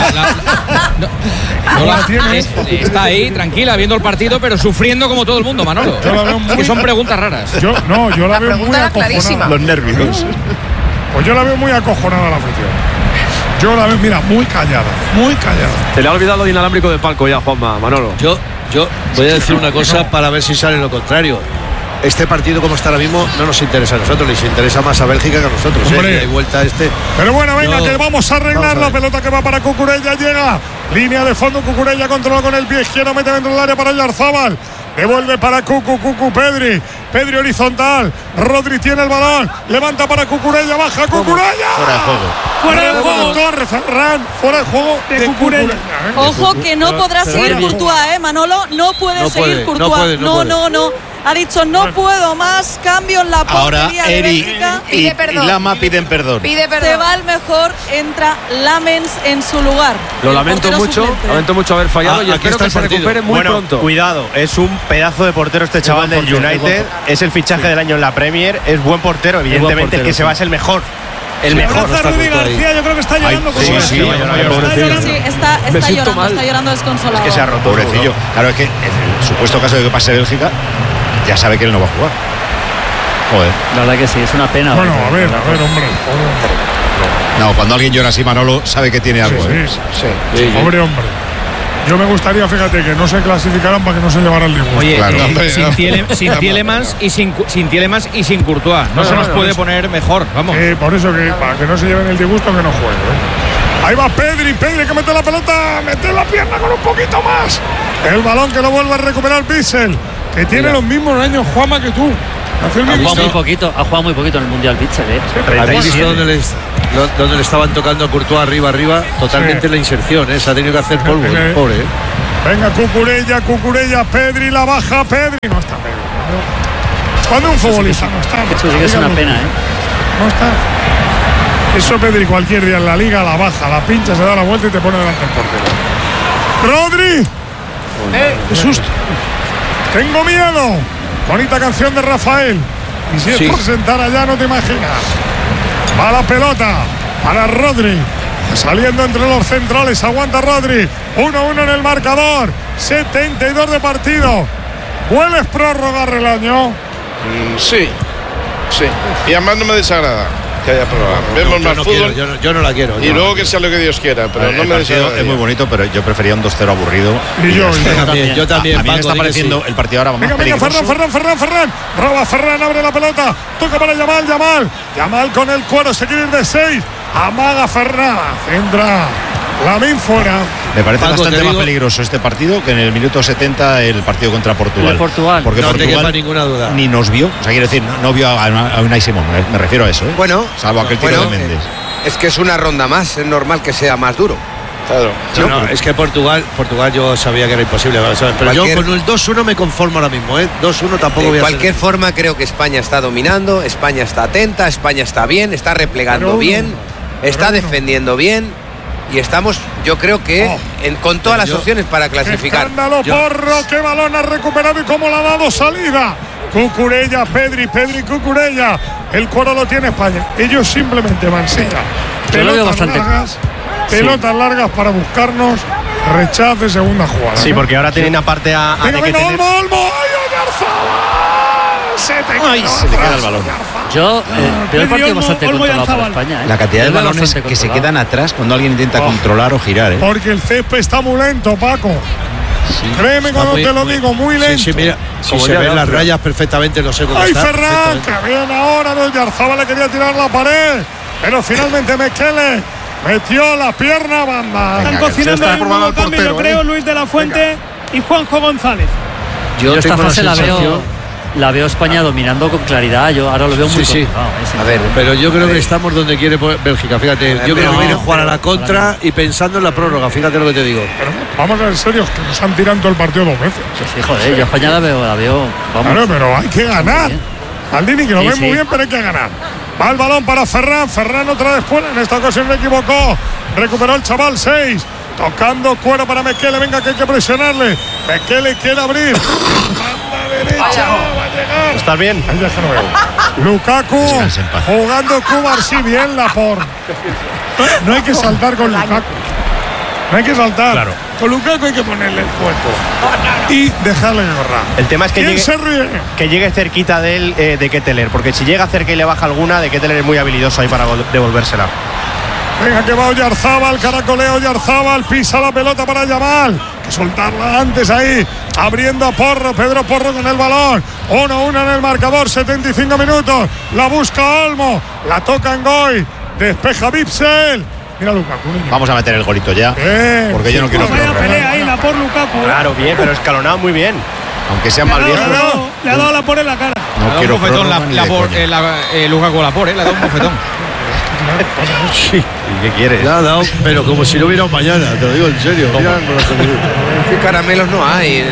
Está ahí, tranquila, viendo el partido, pero sufriendo como todo el mundo, Manolo. Yo la veo muy... Que son preguntas raras. Yo la veo muy acojonada. Los nervios. Pues yo la veo muy acojonada la afición. Yo la veo, mira, muy callada. Se le ha olvidado lo de inalámbrico de palco ya, Juanma, Manolo. Yo voy a decir una cosa para ver si sale lo contrario. Este partido, como está ahora mismo, no nos interesa a nosotros, les interesa más a Bélgica que a nosotros. Hay vuelta Pero bueno, venga, que vamos a arreglar la pelota que va para Cucurella. Llega, línea de fondo, Cucurella controla con el pie izquierdo, mete dentro del área para Oyarzábal. Devuelve para Cucu, Pedri horizontal. Rodri tiene el balón, levanta para Cucurella, baja Cucurella. Fuera de juego. Torres, Ferran, fuera de juego de Cucurella. Ojo que no podrá seguir Courtois, Manolo. No puede seguir Courtois. No. Ha dicho no puedo más, cambio en la portería de Bélgica. Y Lama piden perdón. Se va el mejor, entra Lamens en su lugar. Lo lamento mucho haber fallado y espero que se recupere muy pronto. Cuidado, es un pedazo de portero este chaval del United, es el fichaje del año en la Premier, es buen portero, evidentemente el que se va es el mejor. El mejor. Rudy García, yo creo que está llorando. Está llorando desconsolado. Es que se ha roto. Pobrecillo. Claro, es que en el supuesto caso de que pase Bélgica, ya sabe que él no va a jugar. Joder. La verdad que sí, es una pena. Bueno, a ver, hombre. No, cuando alguien llora así, Manolo, sabe que tiene algo. Sí. Hombre. Yo me gustaría, fíjate, que no se clasificaran para que no se llevara el disgusto. Oye, claro. Sin Tielemans y sin Courtois. No se nos puede poner mejor, vamos. Por eso, que para que no se lleven el disgusto, que no juegue. Ahí va Pedri que mete la pelota, mete la pierna con un poquito más. El balón que lo vuelve a recuperar Witsel, que tiene los mismos años, Juanma, que tú. Ha jugado muy poquito en el Mundial Witsel, ¿Habéis visto donde le estaban tocando a Courtois arriba? Totalmente la inserción, se ha tenido que hacer polvo, pobre. Venga, Cucurella, Pedri la baja, Pedri. No está Pedri. Cuando un futbolista no está. Eso sí que es una pena, No está. Eso Pedri cualquier día en la liga la baja, la pincha, se da la vuelta y te pone delante el portero. ¡Rodri! ¡Qué susto! ¡Tengo miedo! Bonita canción de Rafael. Y si es por sentar allá, no te imaginas. Va la pelota para Rodri. Saliendo entre los centrales, aguanta Rodri. 1-1 en el marcador. 72 de partido. ¿Hueles prórroga, Relaño? Sí. Y además no me desagrada que haya prórroga. Vemos más fútbol. Yo no la quiero. Y luego que sea lo que Dios quiera, pero no me desagrada. Es muy bonito, pero yo prefería un 2-0 aburrido. Yo también. A mí me está pareciendo el partido ahora más peligroso. Ferran. Roba Ferran, abre la pelota. Toca para Yamal con el cuero, se quiere ir de 6. Amaga Ferran. Centra. Lamin fuera. Me parece bastante más peligroso este partido que en el minuto 70 el partido contra Portugal. Porque no Portugal te quepa ninguna duda. Ni nos vio. O sea, quiero decir, no vio a Unai Simón. Me refiero a eso. Bueno. Salvo aquel tiro de Méndez. Es que es una ronda más. Es normal que sea más duro. Claro. No, es que Portugal yo sabía que era imposible, pero yo con el 2-1 me conformo ahora mismo, 2-1 tampoco voy a. De cualquier forma, creo que España está dominando, España está atenta, España está bien, está replegando bien, está defendiendo bien y estamos, yo creo que con todas las opciones para clasificar. ¡Escándalo, Porro! ¡Qué balón ha recuperado y cómo le ha dado salida! Cucurella, Pedri, Cucurella. El cuero lo tiene España. Ellos simplemente van pelotas largas para buscarnos rechazo de segunda jugada. Sí, porque ahora tienen aparte a Olmo. Se te queda el balón. Yo veo el partido bastante controlado para España. La cantidad de balones que se quedan atrás cuando alguien intenta controlar o girar. Porque el césped está muy lento, Paco. Créeme cuando te lo digo, muy lento. Sí, mira, como se ven las rayas perfectamente, no sé cómo está. ¡Ay, Ferran! ¡Que bien ahora! Oyarzábal le quería tirar la pared, pero finalmente Mekele metió la pierna banda. Están cocinando el nuevo cambio, yo creo, Luis de la Fuente y Juanjo González. Yo esta fase la veo España dominando con claridad. Yo ahora lo veo muy a ver, pero yo creo que estamos donde quiere Bélgica. Fíjate, yo creo que viene a jugar a la contra y pensando en la prórroga. Fíjate lo que te digo. Pero vamos a ver en serio, que nos han tirado todo el partido 2 veces. Sí, joder, yo España la veo. Vamos. Claro, pero hay que ganar. Maldini, que lo ven muy bien, pero hay que ganar. Va el balón para Ferran otra vez fuera. En esta ocasión me equivocó. Recuperó el chaval 6. Tocando cuero para Mekele. Venga, que hay que presionarle. Mekele quiere abrir. Banda derecha. Va a llegar. ¿Estás bien? Ahí déjalo. Lukaku jugando Cubar. Sí, bien Laporte. No hay que saltar con Lukaku. No hay que saltar. Claro. Con Lukaku hay que ponerle el cuerpo y dejarle correr. El tema es que llegue cerquita de él, de Ketteler, porque si llega cerca y le baja alguna, de Ketteler es muy habilidoso ahí para devolvérsela. Venga, que va Oyarzábal, caracolea Oyarzábal, pisa la pelota para Yamal. Que soltarla antes ahí, abriendo a Porro, Pedro Porro con el balón. 1-1 en el marcador, 75 minutos. La busca Olmo, la toca Ngoy, despeja Witsel. Mira Lukaku. Vamos a meter el golito ya. Porque yo no quiero. Vaya pelea ahí, la por Lukaku. Claro, bien, pero escalonado muy bien. Aunque sea mal viejo. Le ha dado la por en la cara. No quiero un bofetón Lukaku la por, le ha dado un bofetón. Sí. ¿Y qué quieres? Le ha dado, pero como si no hubiera un mañana, te lo digo en serio. ¿Qué caramelos no hay?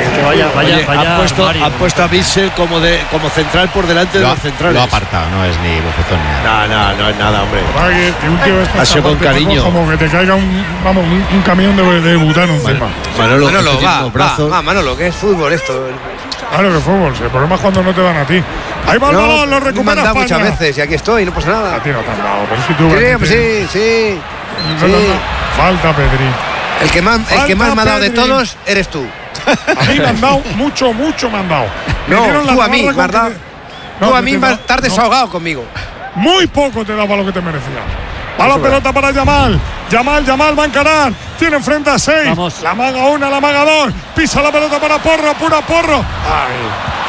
Ha puesto a Witsel como central por delante de los centrales. Lo ha apartado, no es ni bofetón ni nada. No es nada, hombre. Ha sido con cariño. Como que te caiga un camión de butano encima. Manolo, que es fútbol esto. Claro que fútbol, el problema es cuando no te dan a ti. Ahí va el balón, lo recupera España. Muchas veces y aquí estoy, no pasa nada. A ti no te han dado, pero si tú sí. Falta Pedri. El que más me ha dado de todos eres tú. A mí me han dado mucho me han dado. No, tú a mí, ¿verdad? Tú a mí vas a estar desahogado conmigo. Muy poco te daba lo que te merecía. Va la pelota para Yamal. Yamal va a encarar. Tiene enfrente a 6. La maga 1, la maga 2. Pisa la pelota para Porro, pura Porro. Ay,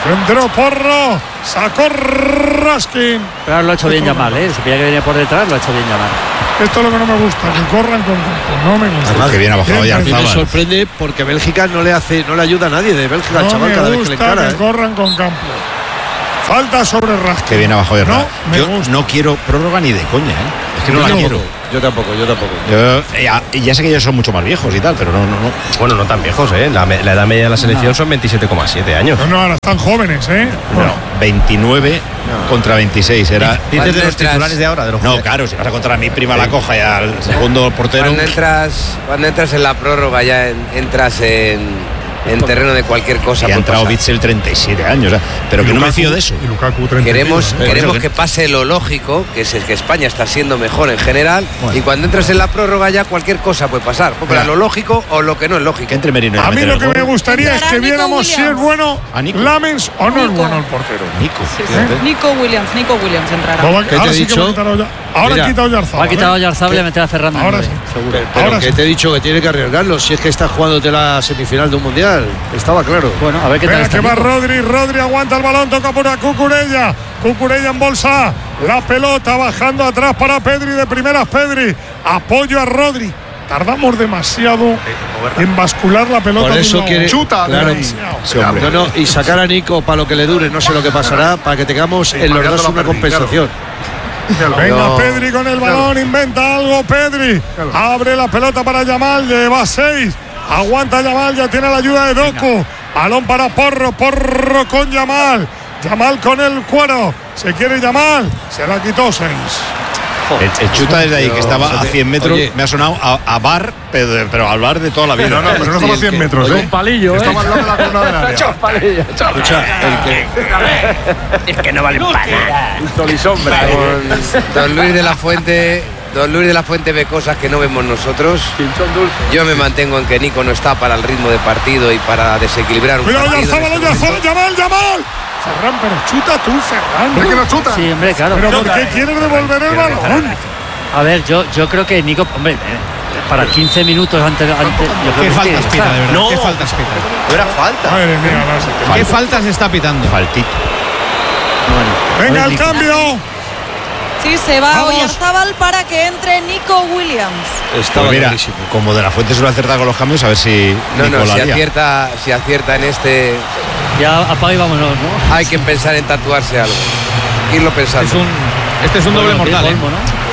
Centró Porro, sacó Raskin. Pero lo ha hecho bien Yamal, ¿eh? Se pilla que viene por detrás, lo ha hecho bien Yamal. Esto es lo que no me gusta, que corran con campo. No me gusta. Además, que bien ha bajado Yarzábal. Me sorprende porque Bélgica no le ayuda a nadie de Bélgica al chaval cada vez que le encara. Que corran con campo. Falta sobre Raskin. Que bien ha bajado Yarzábal. Yo no quiero prórroga ni de coña, ¿eh? Es que no la quiero. Yo tampoco. Ya sé que ellos son mucho más viejos y tal, pero no. Bueno, no tan viejos, ¿eh? La edad media de la selección son 27,7 años. No, ahora están jóvenes, ¿eh? Bueno, 29 contra 26. Era. Dices de los titulares de ahora, de los No, claro, si vas a contra mi prima La Coja y al segundo portero. Cuando entras en la prórroga ya entras en terreno de cualquier cosa. Y ha entrado Witsel 37 años, pero que no me fío de eso. Y Lukaku 30. Queremos que pase lo lógico, que es que España está siendo mejor en general, y cuando entras en la prórroga ya cualquier cosa puede pasar. Para lo lógico o lo que no es lógico. Que entre Merino. A mí lo que me gustaría es que viéramos si es bueno Lamens o no es bueno el portero. Nico Williams entrará. ¿Qué te he dicho? Ahora ha quitado Yarzábal. Ha quitado Yarzábal y ha metido a Ferran. Ahora sí. Seguro. Pero que te he dicho que tiene que arriesgarlo. Si es que está jugándote la semifinal de un mundial. Estaba claro. Bueno, a ver qué tal. Que va Rodri aguanta el balón, toca por a Cucurella en bolsa. La pelota bajando atrás para Pedri, de primeras Pedri. Apoyo a Rodri. Tardamos demasiado en bascular la pelota. Por eso quiere chuta. Claro. Y sacar a Nico para lo que le dure, no sé lo que pasará, para que tengamos en los dos una compensación. Venga Pedri con el balón, inventa algo Pedri. Abre la pelota para Yamal, lleva 6. Aguanta Yamal, ya tiene la ayuda de Doku. Balón para Porro con Yamal. Yamal con el cuero. Se quiere Yamal, se la quitó 6. El chuta desde ahí, que estaba a 100 metros, me ha sonado a bar, pero al bar de toda la vida. No, pero no estaba a 100 metros, Un palillo, estaba al lado de la corona del área. Es que no vale para nada. Sol y sombra. Don Luis de la Fuente ve cosas que no vemos nosotros. Yo me mantengo en que Nico no está para el ritmo de partido y para desequilibrar un partido. Yamal. Ferran, pero chuta tú, Ferran. ¿Por qué no chuta? Sí, hombre, claro. ¿Pero por qué quieres devolver el balón? A ver, yo creo que Nico, hombre, para 15 minutos antes ¿Qué faltas pita, de verdad? No. ¿Qué faltas pita? No era falta. Madre mía, ¿Qué faltas está pitando? Faltito. Venga, el cambio. Sí, se va Oyarzábal para que entre Nico Williams. Estaba clarísimo. Como de la Fuente suele acertar con los cambios, a ver si si acierta en este. Ya apaga y vámonos, ¿no? Hay que pensar en tatuarse algo. Irlo pensando. Este es un doble mortal, ¿eh?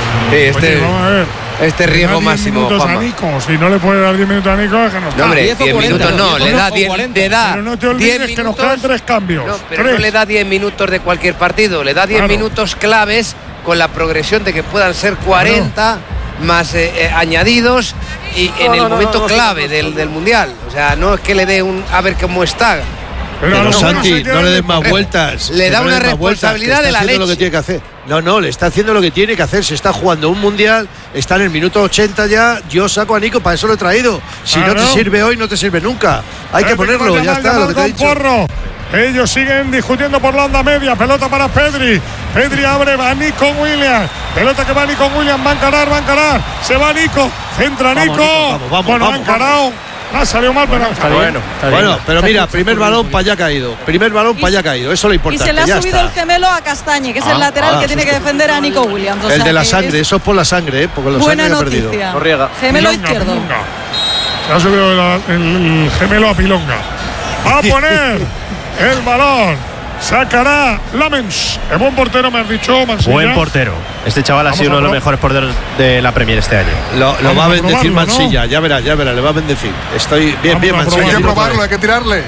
Sí, este riesgo máximo. Si no le puede dar 10 minutos a Nico, es que no está. No, hombre, 10 minutos no, le da 10. Pero no te olvides que nos quedan 3 cambios. No, pero no le da 10 minutos de cualquier partido, le da 10 minutos claves con la progresión de que puedan ser 40 más añadidos y en el momento clave del Mundial. O sea, no es que le dé a ver cómo está. Pero Santi, no le des más vueltas. Le da una responsabilidad de la leche. Lo que tiene que hacer. No, le está haciendo lo que tiene que hacer. Se está jugando un mundial, está en el minuto 80 ya. Yo saco a Nico, para eso lo he traído. Si no te sirve hoy, no te sirve nunca. Hay que ponerlo, ya está. Lo que te he dicho. Ellos siguen discutiendo por la onda media. Pelota para Pedri. Pedri abre, va Nico Williams. Pelota que va Nico Williams. Va a encarar. Se va Nico. Centra Nico. Bueno, ha encarado. Ha salido mal, pero está bueno. Bueno, pero mira, primer balón para allá caído. Eso es lo importante. Y se le ha subido el gemelo a Castañe, que es el lateral que tiene que defender a Nico Williams. El de la sangre, eso es por la sangre, porque la sangre ha perdido. Gemelo izquierdo. Se ha subido el gemelo a Pilonga. Va a poner el balón. Sacará Lamens. Es buen portero, me has dicho, Mansilla. Buen portero. Este chaval ha sido uno de los mejores porteros de la Premier este año. Lo va a bendecir Mansilla, ¿no? Ya verá, le va a bendecir. Estoy bien, Mansilla. Hay que probarlo, hay que tirarle.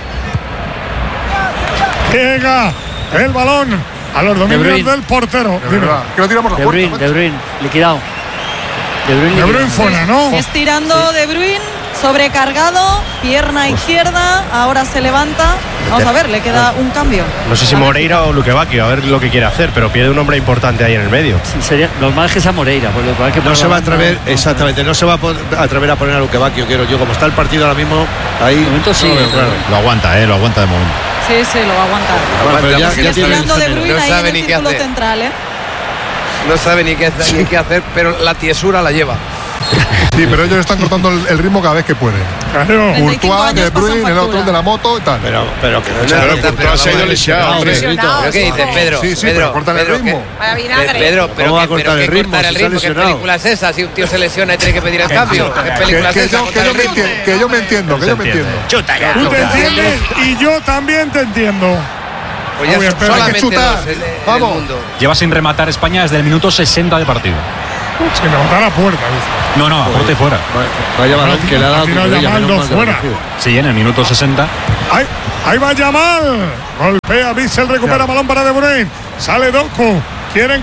Llega el balón a los dominios del portero. Que lo tiramos a la puerta. De Bruyne, liquidado. De Bruyne fuera, ¿no? Estirando De Bruyne. Sobrecargado, pierna izquierda, ahora se levanta. Vamos a ver, le queda un cambio. No sé si Moreira o Luque Bacchio, a ver lo que quiere hacer, pero pierde un hombre importante ahí en el medio. Sí, sería normal que sea Moreira, porque no se va a atrever, exactamente, no se va a atrever a poner a Luque Bacchio, quiero yo, como está el partido ahora mismo, ahí. De momento sí, claro. Lo aguanta de momento. Sí, lo va a aguantar. Pero ya estirando De Bruyne ahí en el círculo central, No sabe ni qué hacer, pero la tiesura la lleva. Sí, pero ellos están cortando el ritmo cada vez que pueden. Claro. Courtois, De Bruyne, el otro de la moto y tal. Pero Courtois se ha ido lesionado. ¿Pero qué dices, Pedro? Sí, pero cortan el ritmo. Vaya vinagre. Pedro, ¿cómo va a cortar el ritmo? ¿Qué película es esa? Si un tío se lesiona y tiene que pedir el cambio. ¿Qué película es esa? Que yo me entiendo. Chuta ya. Tú te entiendes y yo también te entiendo. Pues ya solamente chutar. Vamos. Lleva sin rematar España desde el minuto 60 de partido. Sin rematar a puerta, dice. No, a puerta y fuera. Vaya balón que le ha dado Yamal fuera. Sí, en el minuto 60. Ahí va Yamal. Golpea, Bissell recupera balón para De Bruyne. Sale Doku. Quieren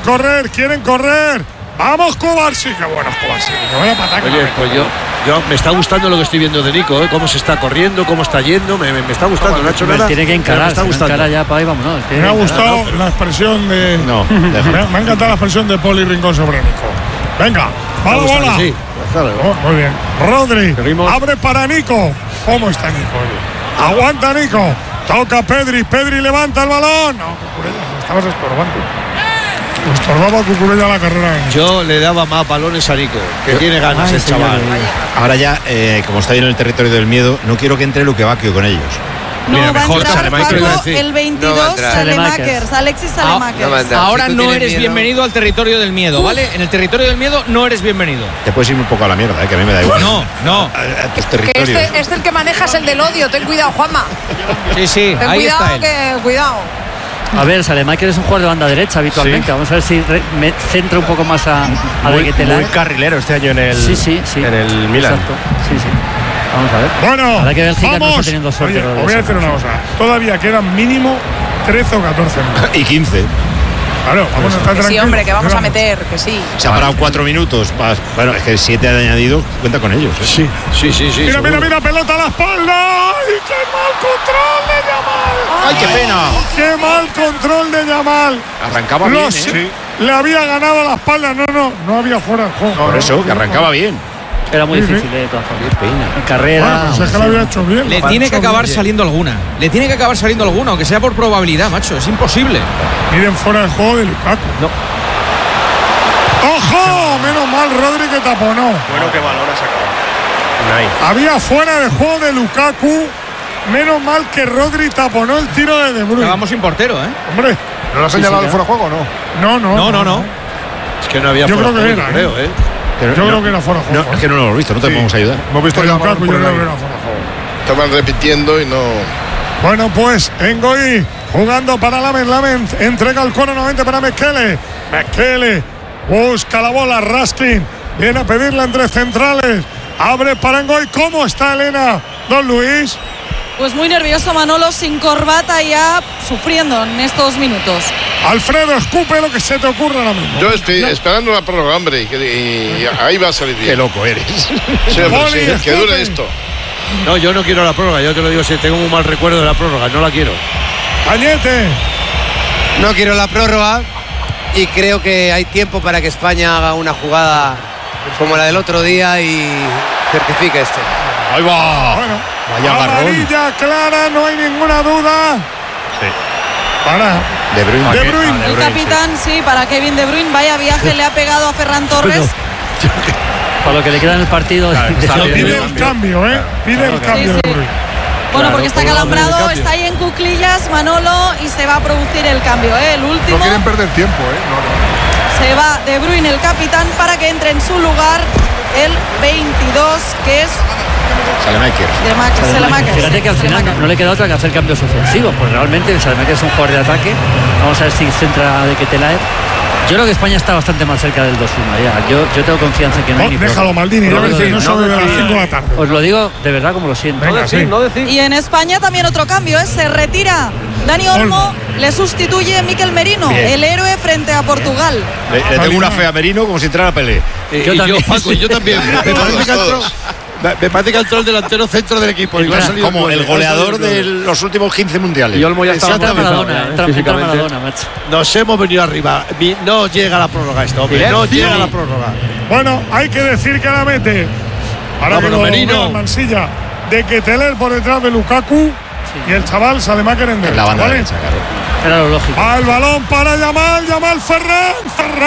correr. Vamos, Kovacic. Qué bueno, Kovacic. Me voy a patar. Oye, pues yo me está gustando lo que estoy viendo de Nico, cómo se está corriendo, cómo está yendo, me está gustando, no ha hecho nada. Tiene que encarar, ya para ahí, vámonos. Me ha gustado la expresión de... me ha encantado la expresión de Poli Rincón sobre Nico. Venga, va la bola. Sí, muy bien. Rodri, abre para Nico. ¿Cómo está Nico? Aguanta Nico. Toca Pedri levanta el balón. No, Cucurella, estabas estorbando. Estorbaba Cucurella la carrera. Yo le daba más balones a Nico, que tiene ganas el chaval. Ahora ya, como está bien en el territorio del miedo, no quiero que entre Luque Bacchio con ellos. No, mira, mejor el 22 Salemakers, Alexis Salemakers. Ahora no eres bienvenido al territorio del miedo, ¿vale? En el territorio del miedo no eres bienvenido. Te puedes ir un poco a la mierda, que a mí me da igual. No. A tus territorios. Que el que manejas el del odio, ten cuidado, Juanma. Sí, ten ahí cuidado, está él. Cuidado. A ver, Salemakers es un jugador de banda derecha habitualmente. Sí. Vamos a ver si me centra un poco más a De Ketelaere. Muy carrilero este año en el Sí. En el Milan. Exacto. Sí. Vamos a ver. Bueno, ahora que Bélgica no está teniendo suerte. Oye, os voy a decir una cosa. Todavía quedan mínimo 13 o 14 minutos. Y 15. Claro, vamos a estar tranquilos. Sí, hombre, que vamos a meter, que sí. Se ha parado 4 minutos. Bueno, es que 7 de añadido cuenta con ellos. Sí. Mira, pelota a la espalda. ¡Ay, qué mal control de Yamal! ¡Ay, qué pena! ¡Qué mal control de Yamal! Arrancaba bien, Sí. Le había ganado a la espalda. No había fuera de juego. Por eso, que arrancaba bien. Era muy difícil de todas formas. En carrera. Bueno, es que lo había hecho bien. Le tiene que acabar saliendo alguna. Aunque sea por probabilidad, macho. Es imposible. Miren fuera del juego de Lukaku. No. ¡Ojo! Menos mal Rodri que taponó. Bueno, qué balón ha sacado. Había fuera de juego de Lukaku. Menos mal que Rodri taponó el tiro de Bruyne. Estábamos sin portero, ¿eh? Hombre. ¿No lo ha señalado el fuera de juego o no? No. Es que no había yo fuera creo que era, creo, ¿eh? Yo creo que era fuera de juego. No, es que no lo hemos visto, no te podemos ayudar. Hemos visto ya Lukaku, yo creo que era fuera de juego. Estaban repitiendo y no. Bueno, pues Ngoí jugando para Lamen. Entrega el cono nuevamente para Mekele. Busca la bola. Raskin viene a pedirla entre centrales. Abre para Ngoí. ¿Cómo está Elena? Don Luis. Pues muy nervioso Manolo, sin corbata, ya sufriendo en estos minutos. Alfredo, escupe lo que se te ocurra ahora mismo. Yo estoy esperando la prórroga, hombre, y ahí va a salir bien. Qué loco eres. Sí, que dure esto. No, yo no quiero la prórroga, yo te lo digo, si tengo un mal recuerdo de la prórroga, no la quiero. Cañete. No quiero la prórroga y creo que hay tiempo para que España haga una jugada como la del otro día y certifique esto. Ahí va. Bueno, amarilla clara, no hay ninguna duda. Sí. Para De Bruyne. El capitán, sí, para Kevin De Bruyne. Vaya viaje le ha pegado a Ferran Torres. Para lo que le queda en el partido. Pide el cambio, ¿eh? Pide el cambio de Bruyne. Bueno, porque está calambrado, está ahí en cuclillas Manolo y se va a producir el cambio, ¿eh? El último. No quieren perder tiempo, ¿eh? Se va De Bruyne, el capitán, para que entre en su lugar el 22, que es Salemakers. Fíjate que al final no le queda otra que hacer cambios ofensivos, pues realmente Salemakers es un jugador de ataque. Vamos a ver si centra De Ketelaere. Yo creo que España está bastante más cerca del 2-1 ya. Yo tengo confianza en que no hay ni déjalo, Maldini, no sabe de las 5 de la tarde. Os lo digo de verdad como lo siento. Venga, no decir. Y en España también otro cambio, se retira Dani Olmo, le sustituye Mikel Merino, el héroe frente a Portugal. Le tengo una fe a Merino como si entrara a Pelé. Yo también. Me parece que entró el delantero centro del equipo. Como el goleador de los últimos 15 mundiales. Y Olmo ya está Maradona, macho. Nos hemos venido arriba. No llega la prórroga esto, hombre. No llega la prórroga. Bueno, hay que decir que la mete. Ahora que Merino. Mansilla. De Ketelaere por detrás de Lukaku. Y el chaval Salemakers en derecha. La banda derecha, Era lo lógico. Va el balón para Yamal Ferran.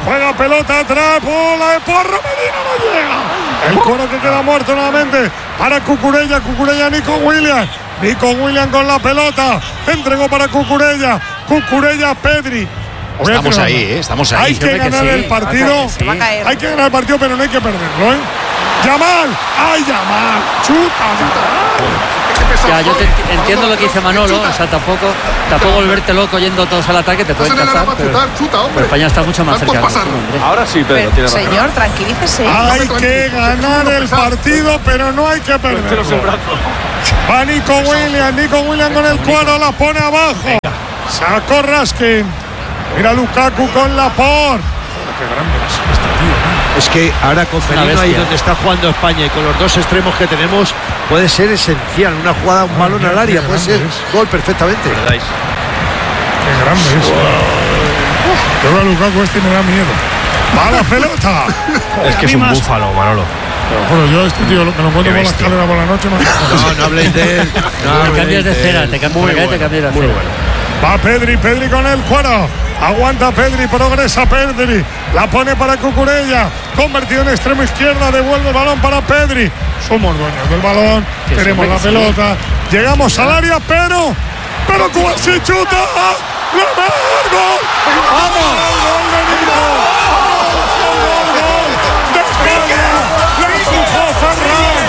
Juega pelota atrás. Bola de Porro. Merino no llega. El Cuero que queda muerto nuevamente para Cucurella. Cucurella, Nico Williams. Nico Williams con la pelota. Entregó para Cucurella. Cucurella, Pedri. Estamos ahí, estamos ahí. Hay que ganar el partido. Hay que ganar el partido, pero no hay que perderlo, ¿eh? Yamal. ¡Ay, Yamal! ¡Chuta! Ya, yo entiendo lo que dice Manolo. O sea, tampoco volverte loco yendo todos al ataque. Te pueden cazar. Pero España está mucho más cerca. Ahora sí, Pedro, tiene razón. Señor, tranquilícese. Hay que ganar el partido, pero no hay que perderlo. Va Nico Williams con el Cuero, la pone abajo. Sacó Raskin. Mira Lukaku con Laporte. Qué grande es este tío. Es que ahora con Merino ahí donde está jugando España y con los dos extremos que tenemos puede ser esencial. Una jugada, un balón al área, puede ser gol perfectamente. Qué grande es. Yo veo a Lukaku este y me da miedo. ¡Va la pelota! Es que es un búfalo, Manolo. Bueno, yo este tío lo que no encuentro por la escalera por la noche. No habléis de él. Te cambias de cera, te cambias de cera. Va Pedri con el Cuero. Aguanta Pedri, progresa Pedri. La pone para Cucurella. Convertido en extremo izquierda. Devuelve el balón para Pedri. Somos dueños del balón. Tenemos la pelota. Llegamos al área, pero Cubarsí chuta. ¡Gol! ¡Vamos! ¡Gol de Nico! ¡Gol de España! ¡La empujó Ferran!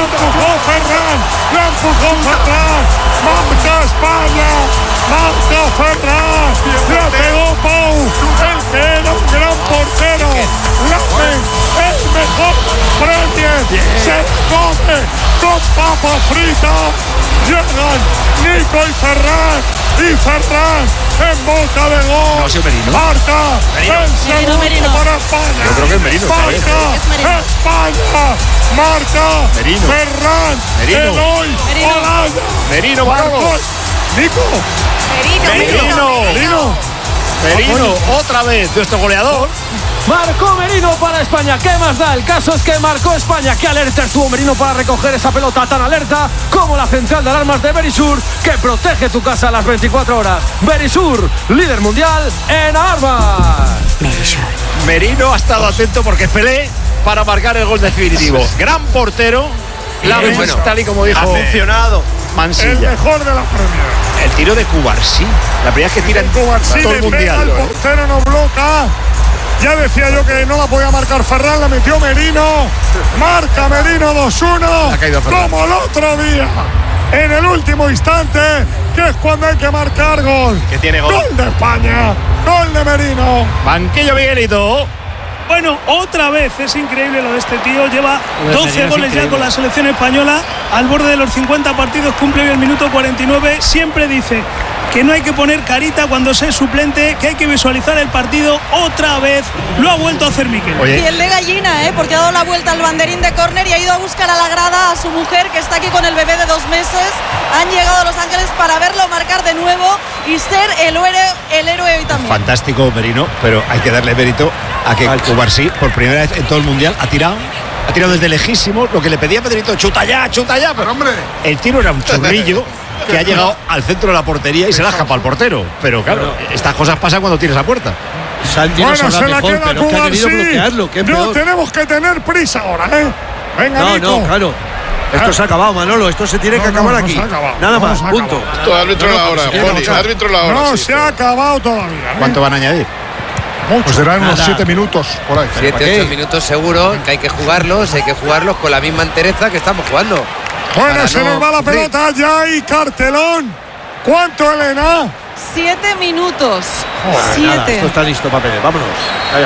¡Marca España! ¡Marca Ferran! ¡La pegó Pau! El que era un gran portero. ¡Lamen! ¡El mejor Premier! ¡Se come con papa frita! Llegan Nico y Ferran en boca de gol. No, sí, Merino. Marca el segundo para España. Yo creo que es Merino. Marca España. Marca Merino. Ferran. Eloy Olaya. Merino, vamos. Nico. Merino, otra vez nuestro goleador. Marcó Merino para España. ¿Qué más da? El caso es que marcó España. Qué alerta estuvo Merino para recoger esa pelota, tan alerta como la central de alarmas de Verisur, que protege tu casa a las 24 horas. Verisur, líder mundial en alarmas. Merino ha estado atento porque es Pelé para marcar el gol definitivo. Gran portero. Tal y como dijo. Ha funcionado. Mansilla. El mejor de la Premier. El tiro de Cubarsí. La primera vez que tira en todo el mundial. El portero no bloca. Ya decía yo que no la podía marcar Ferran, la metió Merino. Marca Merino 2-1. Como el otro día. En el último instante, que es cuando hay que marcar gol. Que tiene gol. Gol de España. Gol de Merino. Banquillo Miguelito. Bueno, otra vez es increíble lo de este tío. Lleva 12 goles ya con la selección española. Al borde de los 50 partidos, cumple el minuto 49. Siempre dice que no hay que poner carita cuando se es suplente, que hay que visualizar el partido. Otra vez lo ha vuelto a hacer Miquel. Y el de gallina, porque ha dado la vuelta al banderín de córner y ha ido a buscar a la grada a su mujer, que está aquí con el bebé de 2 meses. Han llegado a Los Ángeles para verlo marcar de nuevo y ser el héroe hoy también. Fantástico Merino, pero hay que darle mérito a que Cubarsí, por primera vez en todo el mundial, ha tirado desde lejísimo. Lo que le pedía Pedrito, chuta ya. Pero hombre, el tiro era un churrillo que ha llegado al centro de la portería y se la ha escapado al portero. Pero claro, estas cosas pasan cuando tienes la puerta. Bueno, se la queda Cubarsí. No tenemos que tener prisa ahora, Venga, Nico. No, claro. Esto se ha acabado, Manolo. Esto se tiene que acabar aquí. Nada más, punto. Esto, árbitro la hora, árbitro la hora. No se ha acabado todavía. ¿Cuánto van a añadir? Pues serán unos 7 minutos por ahí. 7-8 minutos seguro, que hay que jugarlos con la misma entereza que estamos jugando. Bueno, se nos va la pelota ya y cartelón. ¿Cuánto, Elena? 7 minutos. 7. Esto está listo para Pérez. Vámonos. Vaya,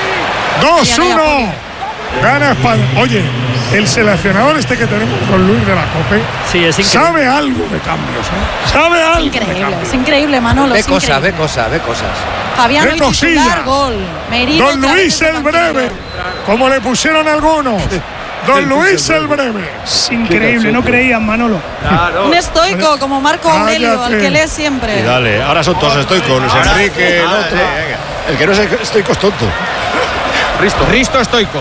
Poli. 2-1. Gana España. Oye, el seleccionador este que tenemos con Luis de la Cope, sí, es sabe algo de cambios, Sabe algo. Increíble, es increíble, Manolo. Ve cosas. Fabián hoy titular, gol. Merino. Don Luis el Breve, como le pusieron algunos. Don Luis el Breve. Es increíble, no creían, Manolo. Claro. Un estoico como Marco Aurelio, al que lee siempre. Y dale, ahora son todos estoicos. Luis Enrique, el otro. El que no es estoico es tonto. Risto estoico.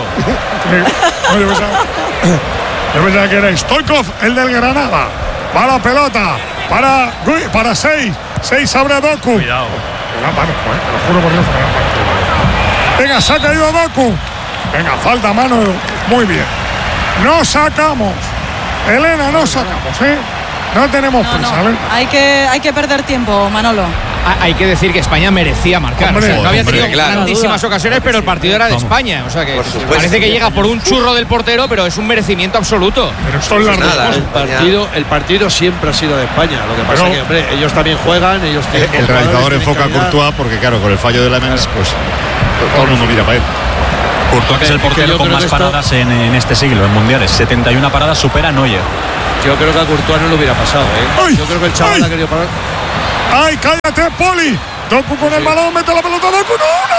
Yo pensaba que era Stoikov, el del Granada. Va la pelota para 6. 6 abre Doku. Cuidado. Te lo juro por Dios. Venga, se ha caído Doku. Venga, falta mano. Muy bien. No sacamos. Elena, no sacamos, ¿eh? No tenemos prisa, ¿eh? Hay que perder tiempo, Manolo. Hay que decir que España merecía marcar. O sea, no había tenido grandísimas ocasiones, pero el partido era de España. O sea que parece que llega por un churro del portero, pero es un merecimiento absoluto. Pero son las el partido siempre ha sido de España. Lo que pasa es que, hombre, ellos también juegan, ellos tienen. El realizador enfoca a Courtois porque, claro, con el fallo de Lamens, pues todo el mundo mira para él. Courtois, que es el portero con más paradas en este siglo, en mundiales. 71 paradas, supera a Neuer. Yo creo que a Courtois no le hubiera pasado, ¿eh? Yo creo que el chaval ha querido parar. ¡Ay, cállate, Poli! Doku con el balón, mete la pelota, Doku.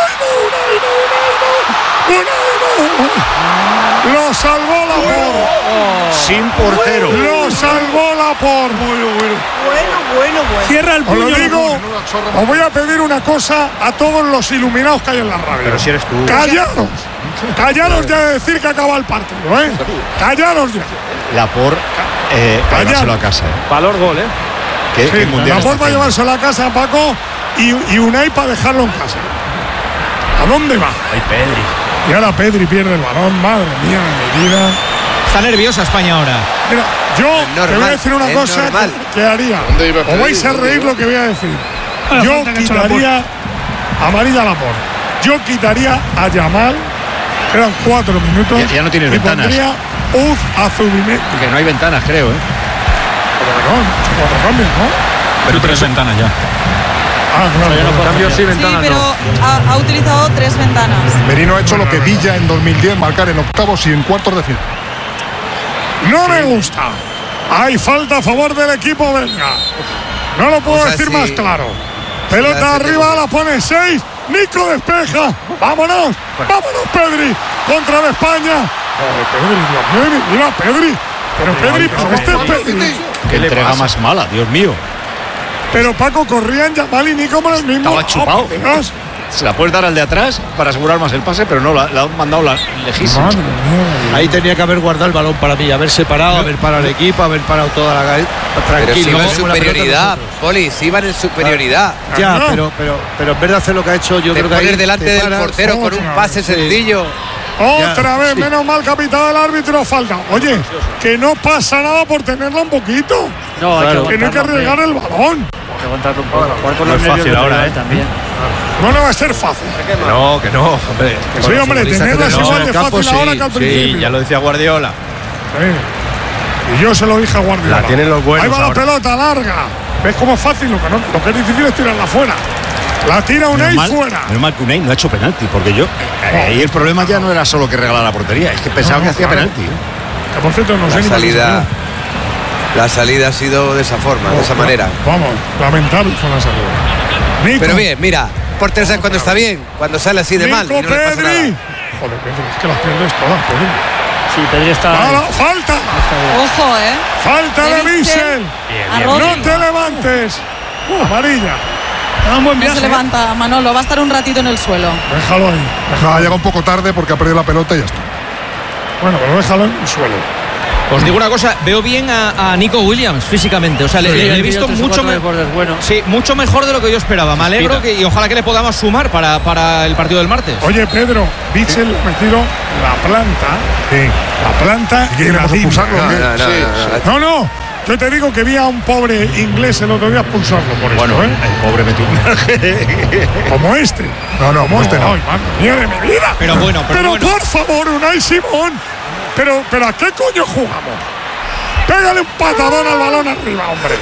¡No! ¡Lo salvó Laporte! Sin portero. ¡Lo salvó Laporte! Bueno. Cierra el puño. Os lo digo, os voy a pedir una cosa a todos los iluminados que hay en la radio. Pero si eres tú. Callaros ya de decir que acaba el partido, ¿eh? Callaros ya. Laporte para llevárselo a casa. Valor gol, ¿eh? ¿Qué mundial Laporte para llevárselo a casa, Paco, y Unai para dejarlo en casa. ¿A dónde va? Ay, Pedri. Y ahora Pedri pierde el balón, madre mía de mi vida. Está nerviosa España ahora. Mira, yo te voy a decir una cosa que haría. Os vais a reír lo que voy a decir. Yo quitaría amarilla a Laporte. Yo quitaría a Yamal. Quedan 4 minutos. Ya no tienes ventanas. Pondría Uz a Zubimendi. Que no hay ventanas, creo, ¿eh? Pero no, 4 cambios, ¿no? Pero 3 ventanas ya. Claro. Cambios sí, ventanas pero no. ha utilizado 3 ventanas. Merino ha hecho lo que Villa en 2010, marcar en octavos y en cuartos de final. No me gusta. Hay falta a favor del equipo belga. No lo puedo decir más claro. Pelota arriba, la pone 6. Nico despeja. Vámonos. Vámonos, Pedri. Contra de España. Pedri, mira, Pedri. Pero Pedri, Pedri. Qué entrega más mala, Dios mío. Pero Paco, corrían Yamal y Nico por el mismo. Estaba chupado. Se la puedes dar al de atrás para asegurar más el pase, pero no, la han mandado lejísima. Ahí tenía que haber guardado el balón para mí, haber separado, haber parado el equipo, haber parado toda la calle. Pero si iba en superioridad, Poli, si iban en superioridad. Ya, pero en vez de hacer lo que ha hecho, yo creo que poner delante del portero con un pase sencillo. Otra vez, menos mal capitán del árbitro, falta. Oye, que no pasa nada por tenerla un poquito. No, que no hay que arriesgar el balón. Hay que aguantarlo un poco. Jugar con no los es fácil ahora, también. No va a ser fácil. Que no, hombre. Sí, hombre, tenerla es igual de fácil ahora que al principio. Sí, ya lo decía Guardiola. Sí. Y yo se lo dije a Guardiola. La tienen los buenos. Ahí va ahora. la pelota larga. ¿Ves cómo es fácil? Lo que es difícil es tirarla fuera. La tira Unai fuera. Menos mal que Unai no ha hecho penalti, porque yo. Y el problema ya no era solo que regalara la portería, es que pensaba que hacía penalti. Que por cierto, no sé ni la salida ha sido de esa forma, de esa manera. Vamos, lamentable fue la salida. Nico. Pero bien, mira, portero sabe cuando está bien, cuando sale así de mal. Y no le pasa nada. Joder, Pedri, es que las pierdes todas, Pedri. Sí, Pedri está. ¡Falta! Ojo, ¡Falta de Bissell! ¡No te levantes! Amarilla. Un buen viaje. No se levanta, Manolo, va a estar un ratito en el suelo. Déjalo ahí. Ha llegado un poco tarde porque ha perdido la pelota y ya está. Bueno, pero déjalo en el suelo. Os digo una cosa, veo bien a Nico Williams físicamente, o sea, le he visto mucho mejor. Sí, mucho mejor de lo que yo esperaba. Me alegro y ojalá que le podamos sumar para el partido del martes. Oye, Pedro, Bissell ha metido la planta. Sí. La planta y la expulsarlo. No. Yo te digo que vi a un pobre inglés el otro día expulsarlo por bueno, esto, el pobre metió un como este. Como este no. Ay, madre mía de mi vida. Pero bueno. Por favor, Unai Simón. Pero ¿a qué coño jugamos? Pégale un patadón al balón arriba, hombre.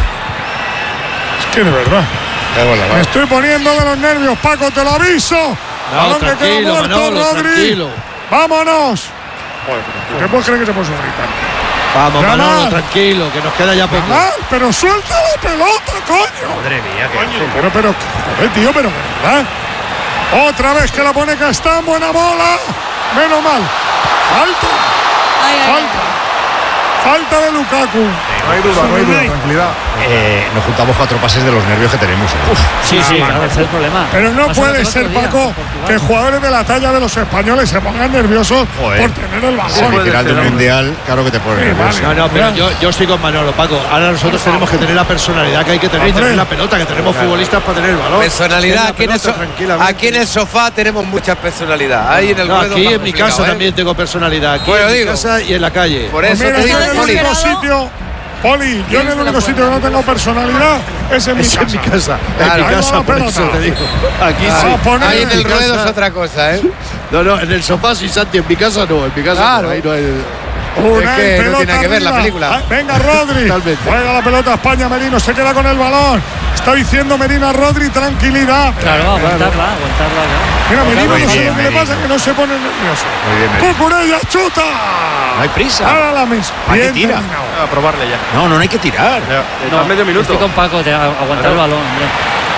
Es que de verdad. Me estoy poniendo de los nervios, Paco, te lo aviso. Balón que queda muerto, Manolo, Rodri. tranquilo. ¡Vámonos! ¿Qué puedes creer que se puede gritar? Vamos, Manolo, tranquilo, que nos queda ya poco. Pero suelta la pelota, coño. Madre mía, coño. Pero, joder, tío, pero ¿verdad? Otra vez que la pone Castán, buena bola. Menos mal. Falta de Lukaku. No hay duda, tranquilidad. Nos juntamos 4 pases de los nervios que tenemos. Sí, claro, ese es el problema. Pero no puede ser, Paco, que jugadores de la talla de los españoles se pongan nerviosos por tener el balón. Semifinal del Mundial, claro que te pone nervioso. No, pero yo estoy con Manolo, Paco. Ahora nosotros tenemos que tener la personalidad que hay que tener la pelota, que tenemos futbolistas para tener el balón. Personalidad, aquí en el sofá tenemos mucha personalidad. Ahí en el aquí en mi casa también tengo personalidad. Aquí en mi casa y en la calle. Por eso te digo, en el único sitio, Poli, yo en el único sitio que no tengo personalidad es en mi casa. En mi casa. En mi casa, por eso te digo. Aquí sí. Ahí en el ruedo es otra cosa, ¿eh? No, en el sofá sí, Santi, en mi casa no. En mi casa no, ahí no hay. Es que no tiene nada que ver la película. Venga, Rodri. Juega la pelota España, Merino se queda con el balón. Está diciendo Medina Rodri, tranquilidad. Claro, aguantarla. Mira, Merino no sé lo que le pasa, que no se pone nervioso. Cucurella, chuta. No hay prisa. Ahora la misma. Hay que tirar. A probarle ya. No hay que tirar. No, medio minuto. Estoy con Paco, de aguantar el balón, hombre.